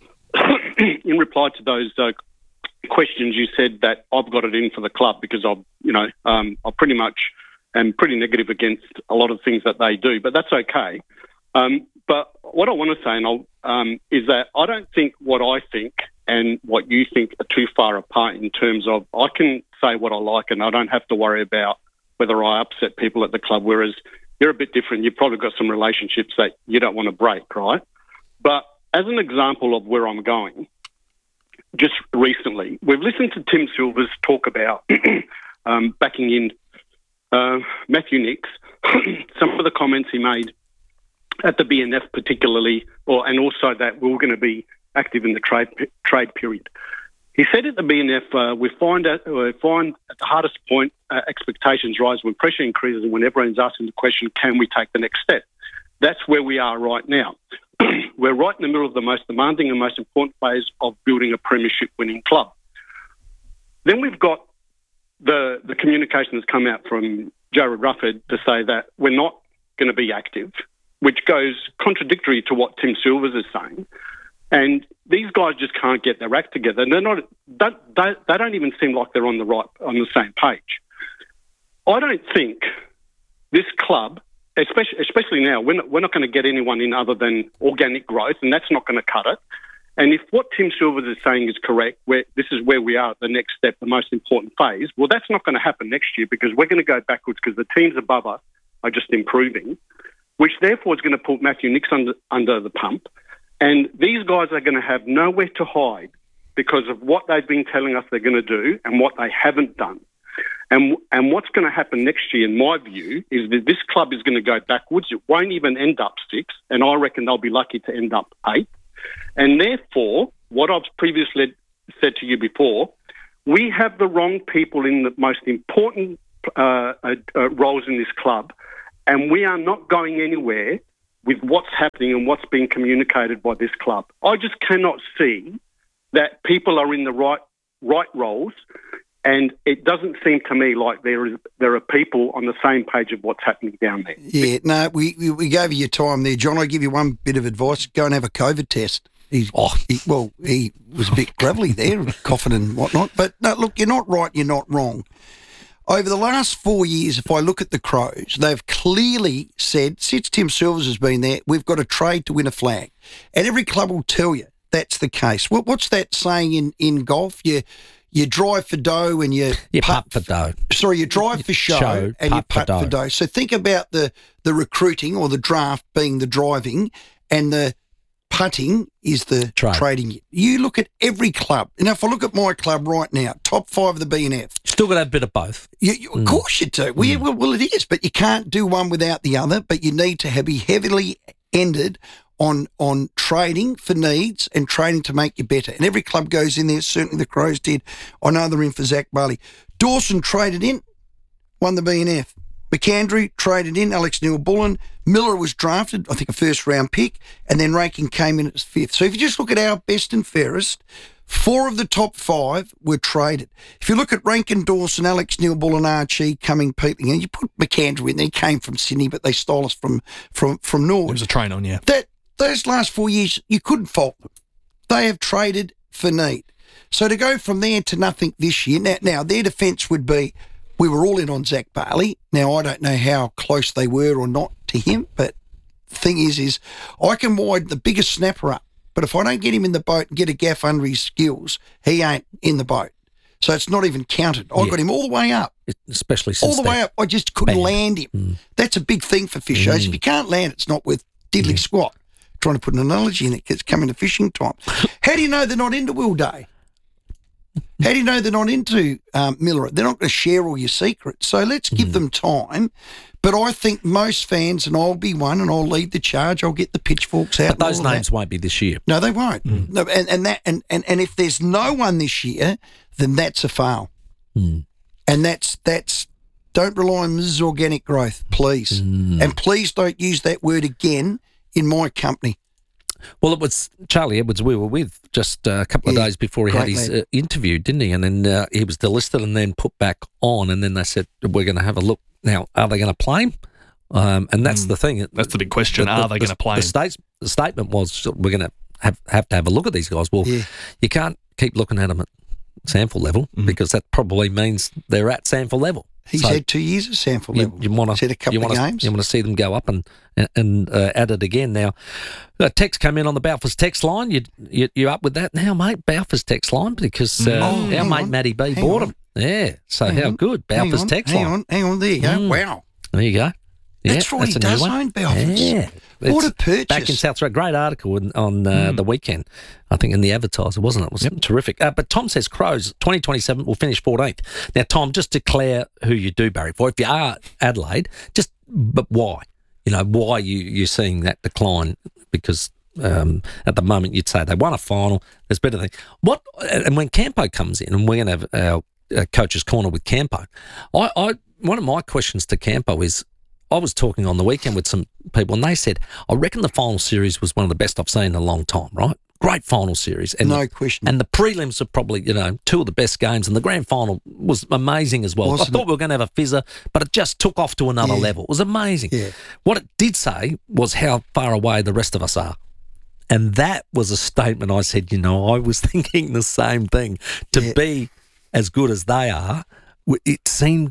in reply to those uh, questions, you said that I've got it in for the club because I've, you know, um, I pretty much am pretty negative against a lot of things that they do, but that's okay. Um, but what I want to say, and I'll, um, is that I don't think what I think and what you think are too far apart in terms of I can say what I like and I don't have to worry about whether I upset people at the club, whereas you're a bit different. You've probably got some relationships that you don't want to break, right? But as an example of where I'm going, just recently, we've listened to Tim Silvers talk about um, backing in uh, Matthew Nicks, some of the comments he made at the B N F particularly, or and also that we we're going to be active in the trade trade period. He said at the B N F, uh, we find at, we find at the hardest point uh, expectations rise when pressure increases and when everyone's asking the question, can we take the next step? That's where we are right now. We're right in the middle of the most demanding and most important phase of building a premiership-winning club. Then we've got the the communication that's come out from Jared Rufford to say that we're not going to be active, which goes contradictory to what Tim Silvers is saying. And these guys just can't get their act together. They're not. They, they, they don't even seem like they're on the right on the same page. I don't think this club, especially especially now, we're not, we're not going to get anyone in other than organic growth, and that's not going to cut it. And if what Tim Silvers is saying is correct, where this is where we are at the next step, the most important phase, well, that's not going to happen next year because we're going to go backwards because the teams above us are just improving, which therefore is going to put Matthew Nicks under, under the pump. And these guys are going to have nowhere to hide because of what they've been telling us they're going to do and what they haven't done. And and what's going to happen next year, in my view, is that this club is going to go backwards. It won't even end up six, and I reckon they'll be lucky to end up eight. And therefore, what I've previously said to you before, we have the wrong people in the most important uh, uh, uh, roles in this club, and we are not going anywhere with what's happening and what's being communicated by this club. I just cannot see that people are in the right right roles, and it doesn't seem to me like there is there are people on the same page of what's happening down there. Yeah, no, we, we, we gave you your time there, John. I'll give you one bit of advice. Go and have a COVID test. He's, oh. he, well, he was a bit gravelly there, coughing and whatnot. But, no, look, you're not right, you're not wrong. Over the last four years, if I look at the Crows, they've clearly said, since Tim Silvers has been there, we've got a trade to win a flag. And every club will tell you that's the case. What, what's that saying in, in golf? You you drive for dough and you... You putt, putt for dough. Sorry, you drive for show, show and you putt for dough. for dough. So think about the, the recruiting or the draft being the driving and the putting is the Trade. trading. You look at every club. And if I look at my club right now, top five of the B N F. Still got to have a bit of both. You, you, of mm. course you do. Well, mm. well, well, it is, but you can't do one without the other, but you need to have, be heavily ended on on trading for needs and trading to make you better. And every club goes in there. Certainly the Crows did. I know they're in for Zach Barley. Dawson traded in, won the B N F. McAndrew traded in, Alex Neil-Bullen. Miller was drafted, I think a first-round pick, and then Rankin came in as fifth. So if you just look at our best and fairest, four of the top five were traded. If you look at Rankin, Dawson, Alex Neil-Bullen, Archie, Cumming, Peatling, and you put McAndrew in there, he came from Sydney, but they stole us from, from, from North. It was a train on, yeah. That, those last four years, you couldn't fault them. They have traded for need. So to go from there to nothing this year, now, now their defence would be, we were all in on Zach Barley. Now, I don't know how close they were or not to him, but the thing is, is I can wide the biggest snapper up, but if I don't get him in the boat and get a gaff under his skills, he ain't in the boat. So it's not even counted. I yeah. got him all the way up. Especially since all the way up. I just couldn't bang. land him. Mm. That's a big thing for fishers. Mm. If you can't land, it's not worth diddly mm. squat. Trying to put an analogy in it because it's coming to fishing time. How do you know they're not into Will Day? How do you know they're not into um, Miller? They're not going to share all your secrets. So let's give mm. them time. But I think most fans, and I'll be one, and I'll lead the charge. I'll get the pitchforks out. But those names won't be this year. No, they won't. Mm. No, and, and that and, and, and if there's no one this year, then that's a fail. Mm. And that's that's don't rely on Missus Organic Growth, please. Mm. And please don't use that word again in my company. Well, it was Charlie Edwards we were with just a couple of yeah, days before he had his uh, interview, didn't he? And then uh, he was delisted and then put back on, and then they said, we're going to have a look. Now, are they going to play him? Um, and that's mm. the thing. That's the big question. The, are the, they going to play the him? States, the statement was, we're going to have, have to have a look at these guys. Well, yeah. you can't keep looking at them at sample level mm. because that probably means they're at sample level. He's so had two years of sample you, level. You want to a couple you of wanna, games. You want to see them go up and and uh, at it again. Now, a text came in on the Balfours text line. You you you up with that now, mate? Balfours text line because uh, oh, our mate on. Matty B hang bought on. them. Yeah, so hang how on. good Balfours text hang line. on, hang on. There you go. Mm. Wow, there you go. Yeah, that's right. That's He a new does one. own Balfours. Yeah. What It's a purchase. Back in South Australia. Great article on, on uh, Mm. the weekend, I think, in the Advertiser, wasn't it? It was Yep. terrific. Uh, but Tom says Crows, twenty twenty-seven will finish fourteenth. Now, Tom, just declare who you do Barry for. If you are Adelaide, just, but why? You know, why you, you're seeing that decline? Because um, at the moment you'd say they won a final, there's better things. What, and when Campo comes in, and we're going to have our uh, coach's corner with Campo, I, I one of my questions to Campo is, I was talking on the weekend with some people and they said, I reckon the final series was one of the best I've seen in a long time, right? Great final series. And no question. And the prelims are probably, you know, two of the best games, and the grand final was amazing as well. Wasn't I thought it? we were going to have a fizzer, but it just took off to another Yeah. level. It was amazing. Yeah. What it did say was how far away the rest of us are. And that was a statement I said, you know, I was thinking the same thing. To Yeah. be as good as they are, it seemed like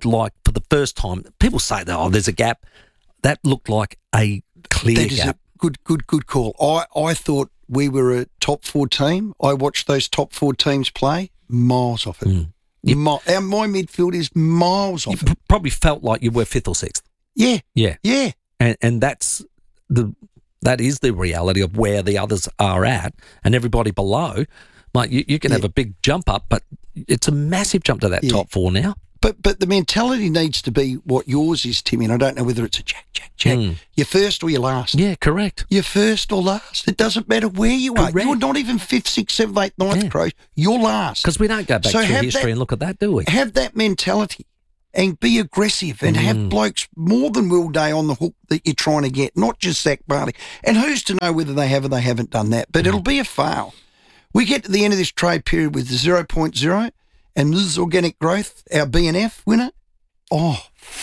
for the first time, people say that, oh, there's a gap. That looked like a clear That is gap. a good, good, good call. I, I thought we were a top four team. I watched those top four teams play, miles off it. Mm. Mi- our, my midfield is miles off You it. probably felt like you were fifth or sixth. Yeah, Yeah. yeah. And and that's the that is the reality of where the others are at, and everybody below. Like you, you can have a big jump up, but it's a massive jump to that Yeah. top four now. But but the mentality needs to be what yours is, Timmy, and I don't know whether it's a jack, jack, jack. Mm. You're first or you're last. Yeah, correct. You're first or last. It doesn't matter where you are. Correct. You're not even fifth, sixth, seventh, eighth, ninth, Yeah. Crows. You're last. Because we don't go back So through have history that- and look at that, do we? Have that mentality and be aggressive and have Mm. blokes more than Will Day on the hook that you're trying to get, not just Zach Barley. And who's to know whether they have or they haven't done that? But it'll be a fail. We get to the end of this trade period with zero point zero and this is organic growth, our B N F winner. Oh,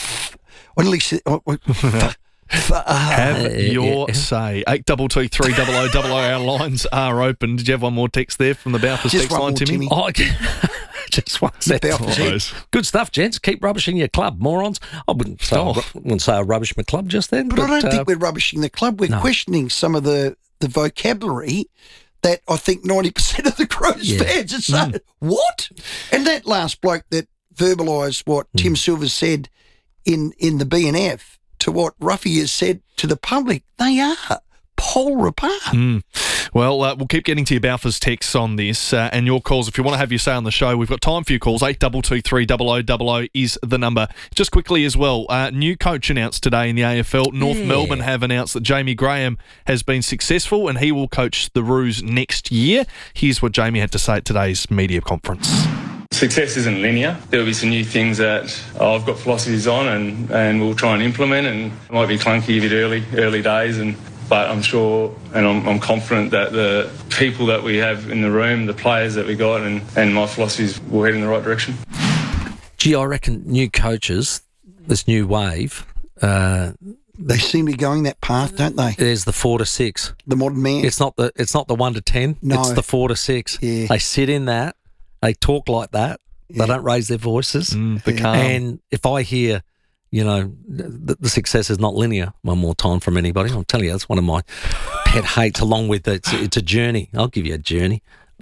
I nearly said, oh, oh, f- f- uh, Have your yeah. say. eight two two three double oh double oh. Our lines are open. Did you have one more text there from the Balfours Just text one line, more, Timmy? Timmy. Oh, just one second. Balfours. Almost. Good stuff, gents. Keep rubbishing your club, morons. I wouldn't say, Oh. I wouldn't say I rubbish my club just then. But, But, I don't uh, think we're rubbishing the club. We're no. questioning some of the, the vocabulary that I think ninety percent of the Crows Yeah. fans are saying, Mm. what? And that last bloke that verbalised what Mm. Tim Silver said in, in the B N F to what Ruffy has said to the public, they are polar apart. Mm. Well, uh, we'll keep getting to your Balfours texts on this uh, and your calls. If you want to have your say on the show, we've got time for your calls. eight two two three double oh double oh is the number. Just quickly as well, uh, new coach announced today in the A F L. North Yeah. Melbourne have announced that Jamie Graham has been successful and he will coach the Roos next year. Here's what Jamie had to say at today's media conference. Success isn't linear. There'll be some new things that I've got philosophies on and, and we'll try and implement, and it might be clunky a bit early, early days, and but I'm sure and I'm, I'm confident that the people that we have in the room, the players that we got, and, and my philosophies will head in the right direction. Gee, I reckon new coaches, this new wave, uh, They seem to be going that path, don't they? there's the four to six. The modern man. It's not the it's not the one to ten. No. It's the four to six. Yeah. They sit in that. They talk like that. They don't raise their voices. Mm, the calm. And if I hear, you know, the, the success is not linear one more time from anybody, I'll tell you, that's one of my pet hates, along with it's, it's a journey. I'll give you a journey.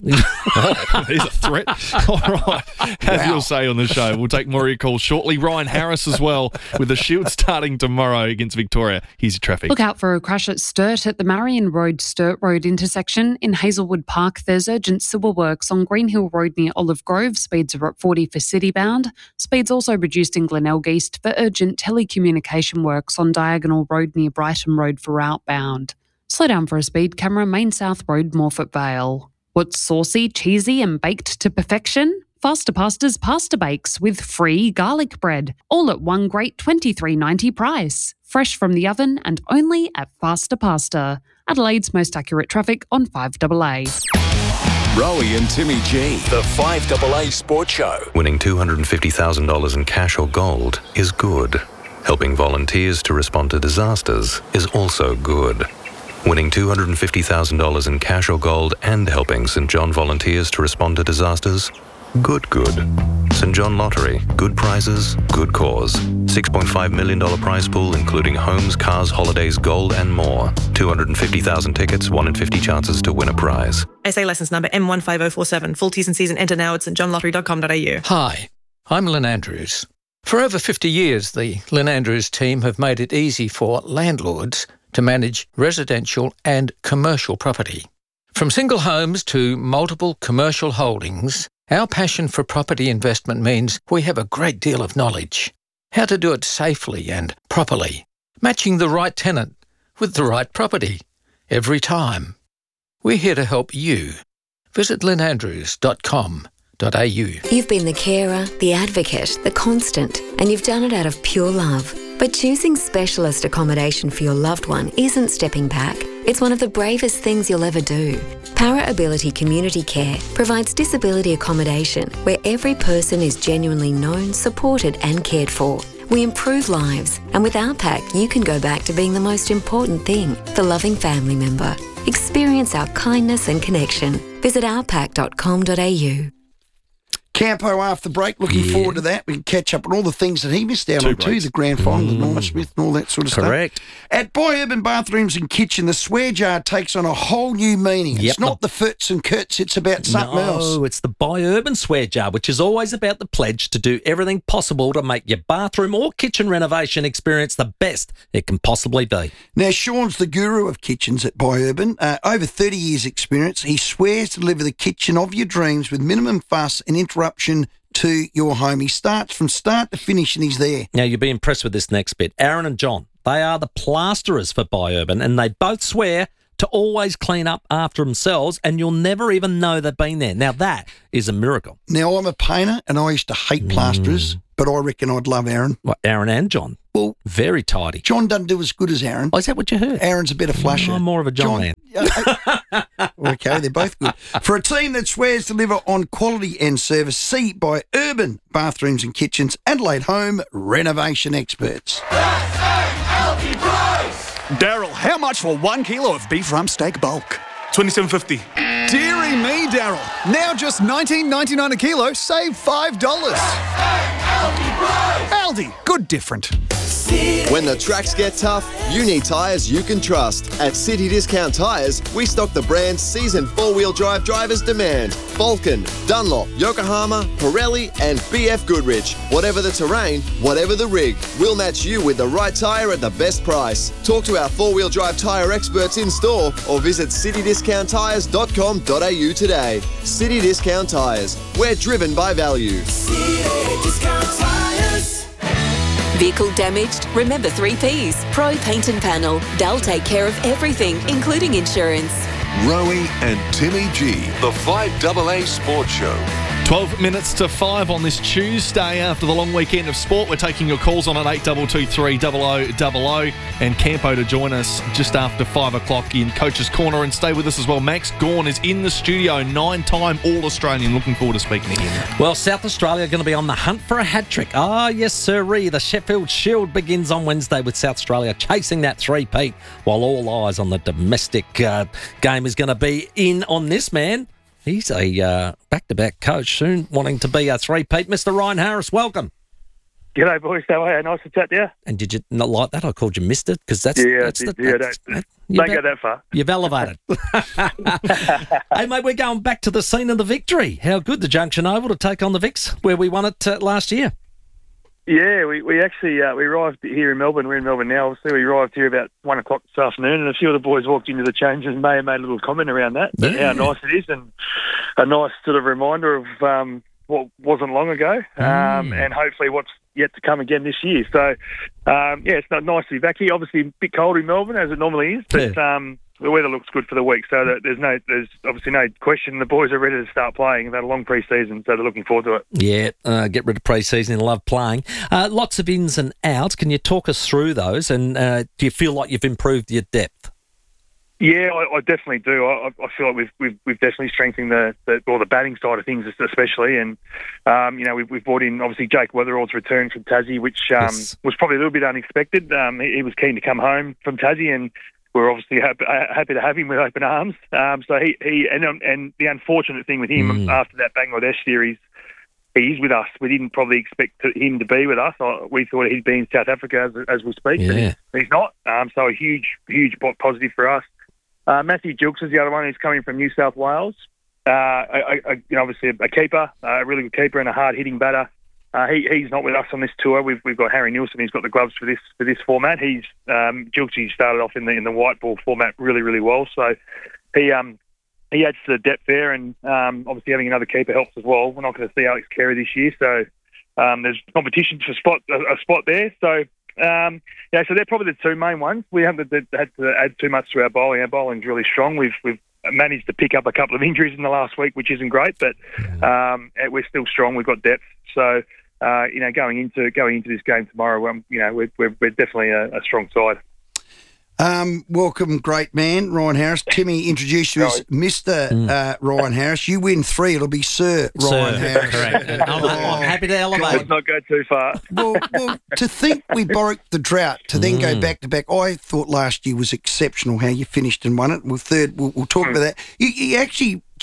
Oh, there's a threat. All right. Have Wow. your say on the show. We'll take more of your calls shortly. Ryan Harris as well, with the Shield starting tomorrow against Victoria. Here's your traffic. Look out for a crash at Sturt at the Marion Road Sturt Road intersection. In Hazelwood Park, there's urgent civil works on Greenhill Road near Olive Grove. Speeds are at forty for citybound. Speeds also reduced in Glenelg East for urgent telecommunication works on Diagonal Road near Brighton Road for outbound. Slow down for a speed camera, Main South Road, Morford Vale. What's saucy, cheesy and baked to perfection? Faster Pasta's Pasta Bakes with free garlic bread. All at one great twenty-three ninety price. Fresh from the oven and only at Faster Pasta. Adelaide's most accurate traffic on five A A. Rowie and Timmy G, the five A A Sports Show. Winning two hundred fifty thousand dollars in cash or gold is good. Helping volunteers to respond to disasters is also good. Winning two hundred fifty thousand dollars in cash or gold and helping St John volunteers to respond to disasters? Good, good. St John Lottery. Good prizes, good cause. six point five million dollars prize pool including homes, cars, holidays, gold and more. two hundred fifty thousand tickets, one in fifty chances to win a prize. S A licence number M one five oh four seven. Full T's and C's and enter now at st john lottery dot com dot a u. Hi, I'm Lynn Andrews. For over fifty years, the Lynn Andrews team have made it easy for landlords to manage residential and commercial property. From single homes to multiple commercial holdings, our passion for property investment means we have a great deal of knowledge. How to do it safely and properly, matching the right tenant with the right property every time. We're here to help you. Visit lynn andrews dot com dot a u. You've been the carer, the advocate, the constant, and you've done it out of pure love. But choosing specialist accommodation for your loved one isn't stepping back. It's one of the bravest things you'll ever do. Para Ability Community Care provides disability accommodation where every person is genuinely known, supported and cared for. We improve lives, and with our pack you can go back to being the most important thing, the loving family member. Experience our kindness and connection. Visit our pack dot com dot a u. Campo after the break, looking Yeah. forward to that. We can catch up on all the things that he missed out Two on too, breaks. the grand final, the Mm. Norman Smith and all that sort of Correct. stuff. At Boy Urban Bathrooms and Kitchen, the swear jar takes on a whole new meaning. Yep, It's not the Furts and Kurtz, it's about something no, else. it's the Buy Urban Swear Jar, which is always about the pledge to do everything possible to make your bathroom or kitchen renovation experience the best it can possibly be. Now, Sean's the guru of kitchens at Boy Urban. Uh, over thirty years experience, he swears to deliver the kitchen of your dreams with minimum fuss and interruption to your home. He starts from start to finish and he's there. Now, you'll be impressed with this next bit. Aaron and John, they are the plasterers for Buy Urban, and they both swear to always clean up after themselves, and you'll never even know they've been there. Now, that is a miracle. Now, I'm a painter and I used to hate plasterers, but I reckon I'd love Aaron. What, Aaron and John? Well, very tidy. John doesn't do as good as Aaron. Oh, is that what you heard? Aaron's a better flusher. I'm more of a John, man. Okay, they're both good. For a team that swears to deliver on quality and service, see Buy Urban Bathrooms and Kitchens, Adelaide Home Renovation Experts. Daryl, how much for one kilo of beef rump steak bulk? twenty-seven fifty. Deary me, Daryl. Now just nineteen ninety-nine a kilo, save five dollars. Aldi, good different. When the tracks get tough, you need tyres you can trust. At City Discount Tyres, we stock the brands seasoned four-wheel drive drivers demand. Vulcan, Dunlop, Yokohama, Pirelli and B F Goodrich. Whatever the terrain, whatever the rig, we'll match you with the right tyre at the best price. Talk to our four-wheel drive tyre experts in store or visit city discount tyres dot com dot a u today. City Discount Tyres. We're driven by value. Vehicle damaged? Remember three Ps. Pro Paint and Panel. They'll take care of everything, including insurance. Rowie and Timmy G, the five double A Sports Show. twelve minutes to five on this Tuesday after the long weekend of sport. We're taking your calls on at eight two two three zero zero zero zero and Campo to join us just after five o'clock in Coach's Corner. And stay with us as well. Max Gawn is in the studio, nine-time All-Australian. Looking forward to speaking to him. Well, South Australia are going to be on the hunt for a hat-trick. Ah, yes, sirree. The Sheffield Shield begins on Wednesday with South Australia chasing that three-peat, while all eyes on the domestic uh, game is going to be in on this man. He's a uh, back-to-back coach, soon wanting to be a three-peat. Mister Ryan Harris, welcome. G'day, boys. How are you? Nice to chat to you. And did you not like that? I called you Mister because that's... Yeah, that's I did. the, yeah, that's, don't, that, don't you've go that far. You've elevated. Hey, mate, we're going back to the scene of the victory. How good the Junction Oval to take on the Vicks, where we won it uh, last year. Yeah, we, we actually uh, we arrived here in Melbourne. We're in Melbourne now. Obviously, we arrived here about one o'clock this afternoon, and a few of the boys walked into the change and may have made a little comment around that, yeah. how nice it is, and a nice sort of reminder of um, what wasn't long ago, um, Mm. and hopefully what's yet to come again this year. So, um, yeah, it's not nice to be back here. Obviously, a bit cold in Melbourne as it normally is, but um, the weather looks good for the week. So that there's no, there's obviously no question. The boys are ready to start playing. They've had a long pre-season, so they're looking forward to it. Yeah, uh, get rid of pre-season and love playing. Uh, lots of ins and outs. Can you talk us through those? And uh, do you feel like you've improved your depth? Yeah, I, I definitely do. I, I feel like we've we've, we've definitely strengthened the, the or the batting side of things, especially. And um, you know, we've, we've brought in obviously Jake Weatherall's return from Tassie, which um, Yes. was probably a little bit unexpected. Um, he, he was keen to come home from Tassie, and we're obviously happy, happy to have him with open arms. Um, so he he and um, and the unfortunate thing with him Mm. after that Bangladesh series, he is with us. We didn't probably expect to, him to be with us. I, we thought he'd be in South Africa as, as we speak, but Yeah. he's, he's not. Um, so a huge, huge po- positive for us. Uh, Matthew Gilks is the other one who's coming from New South Wales. Uh, I, I, you know, obviously a, a keeper, a really good keeper and a hard-hitting batter. Uh, he, he's not with us on this tour. We've we've got Harry Nielsen. He's got the gloves for this for this format. He's um, Gilksy started off in the in the white ball format really really well. So he um he adds to the depth there, and um, obviously having another keeper helps as well. We're not going to see Alex Carey this year, so um, there's competition for spot a, a spot there. So. Um, yeah, so they're probably the two main ones. We haven't had to add too much to our bowling. Our bowling's really strong. We've we've managed to pick up a couple of injuries in the last week, which isn't great, but um, we're still strong. We've got depth. So uh, you know, going into going into this game tomorrow, um, you know, we're we're, we're definitely a, a strong side. Um, welcome, great man, Ryan Harris. Timmy introduced you as Mister Uh, Ryan Harris. You win three, it'll be Sir Ryan Sir, Harris. correct. I'm, I'm happy to elevate. Let's not go too far. Well, well, to think we broke the drought, to then go Mm. back to back, I thought last year was exceptional how you finished and won it. Well, third, we'll, we'll talk about that. You, you actually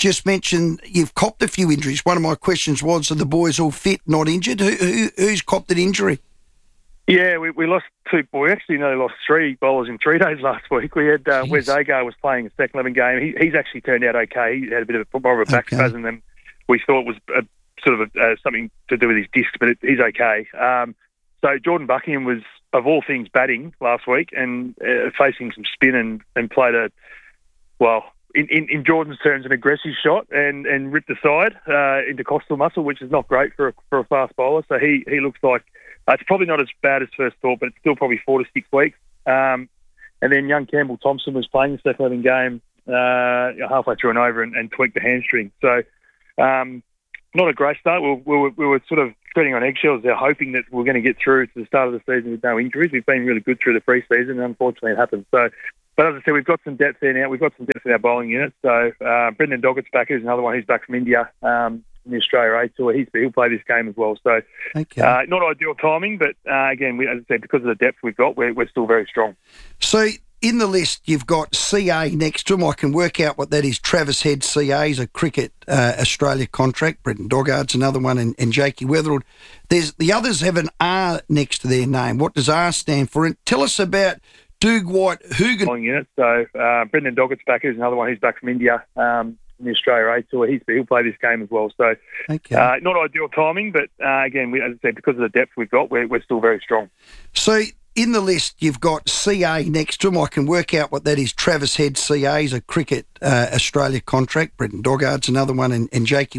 just mentioned you've copped a few injuries. One of my questions was, are the boys all fit, not injured? Who, who Who's copped an injury? Yeah, we, we lost two. Well, we actually nearly lost three bowlers in three days last week. We had uh, Wes Agar was playing a second eleven game. He, he's actually turned out okay. He had a bit of a, more of a back Okay. spasm than we thought was a, sort of a, uh, something to do with his disc, but it, he's okay. Um, so Jordan Buckingham was, of all things, batting last week and uh, facing some spin and, and played a, well, in, in, in Jordan's terms, an aggressive shot and, and ripped aside uh, intercostal muscle, which is not great for a, for a fast bowler. So he, he looks like uh, it's probably not as bad as first thought, but it's still probably four to six weeks. Um, and then young Campbell Thompson was playing the second eleven game uh, halfway through and over and, and tweaked the hamstring. So um, not a great start. We were, we, were, we were sort of treading on eggshells there, hoping that we we're going to get through to the start of the season with no injuries. We've been really good through the pre-season, and unfortunately it happened. So, but as I said, we've got some depth there now. We've got some depth in our bowling unit. So uh, Brendan Doggett's back. Who's another one who's back from India um, in the Australia A Tour. He's, he'll play this game as well. So Okay. uh, not ideal timing, but uh, again, we, as I said, because of the depth we've got, we're, we're still very strong. So in the list, you've got C A next to him. I can work out what that is. Travis Head, C A, is a Cricket uh, Australia contract. Brendan Doggard's another one, and, and Jakey Weatherald. There's the others have an R next to their name. What does R stand for? And tell us about Doug White Hugan. Bowling unit. So uh, Brendan Doggett's back. Who's another one who's back from India um, in the Australia A Tour. He's, he'll play this game as well. So Okay. uh, not ideal timing, but uh, again, we, as I said, because of the depth we've got, we're, we're still very strong. So in the list, you've got C A next to him. I can work out what that is. Travis Head, C A, is a Cricket uh, Australia contract. Brendan Doggard's another one, and, and Jakey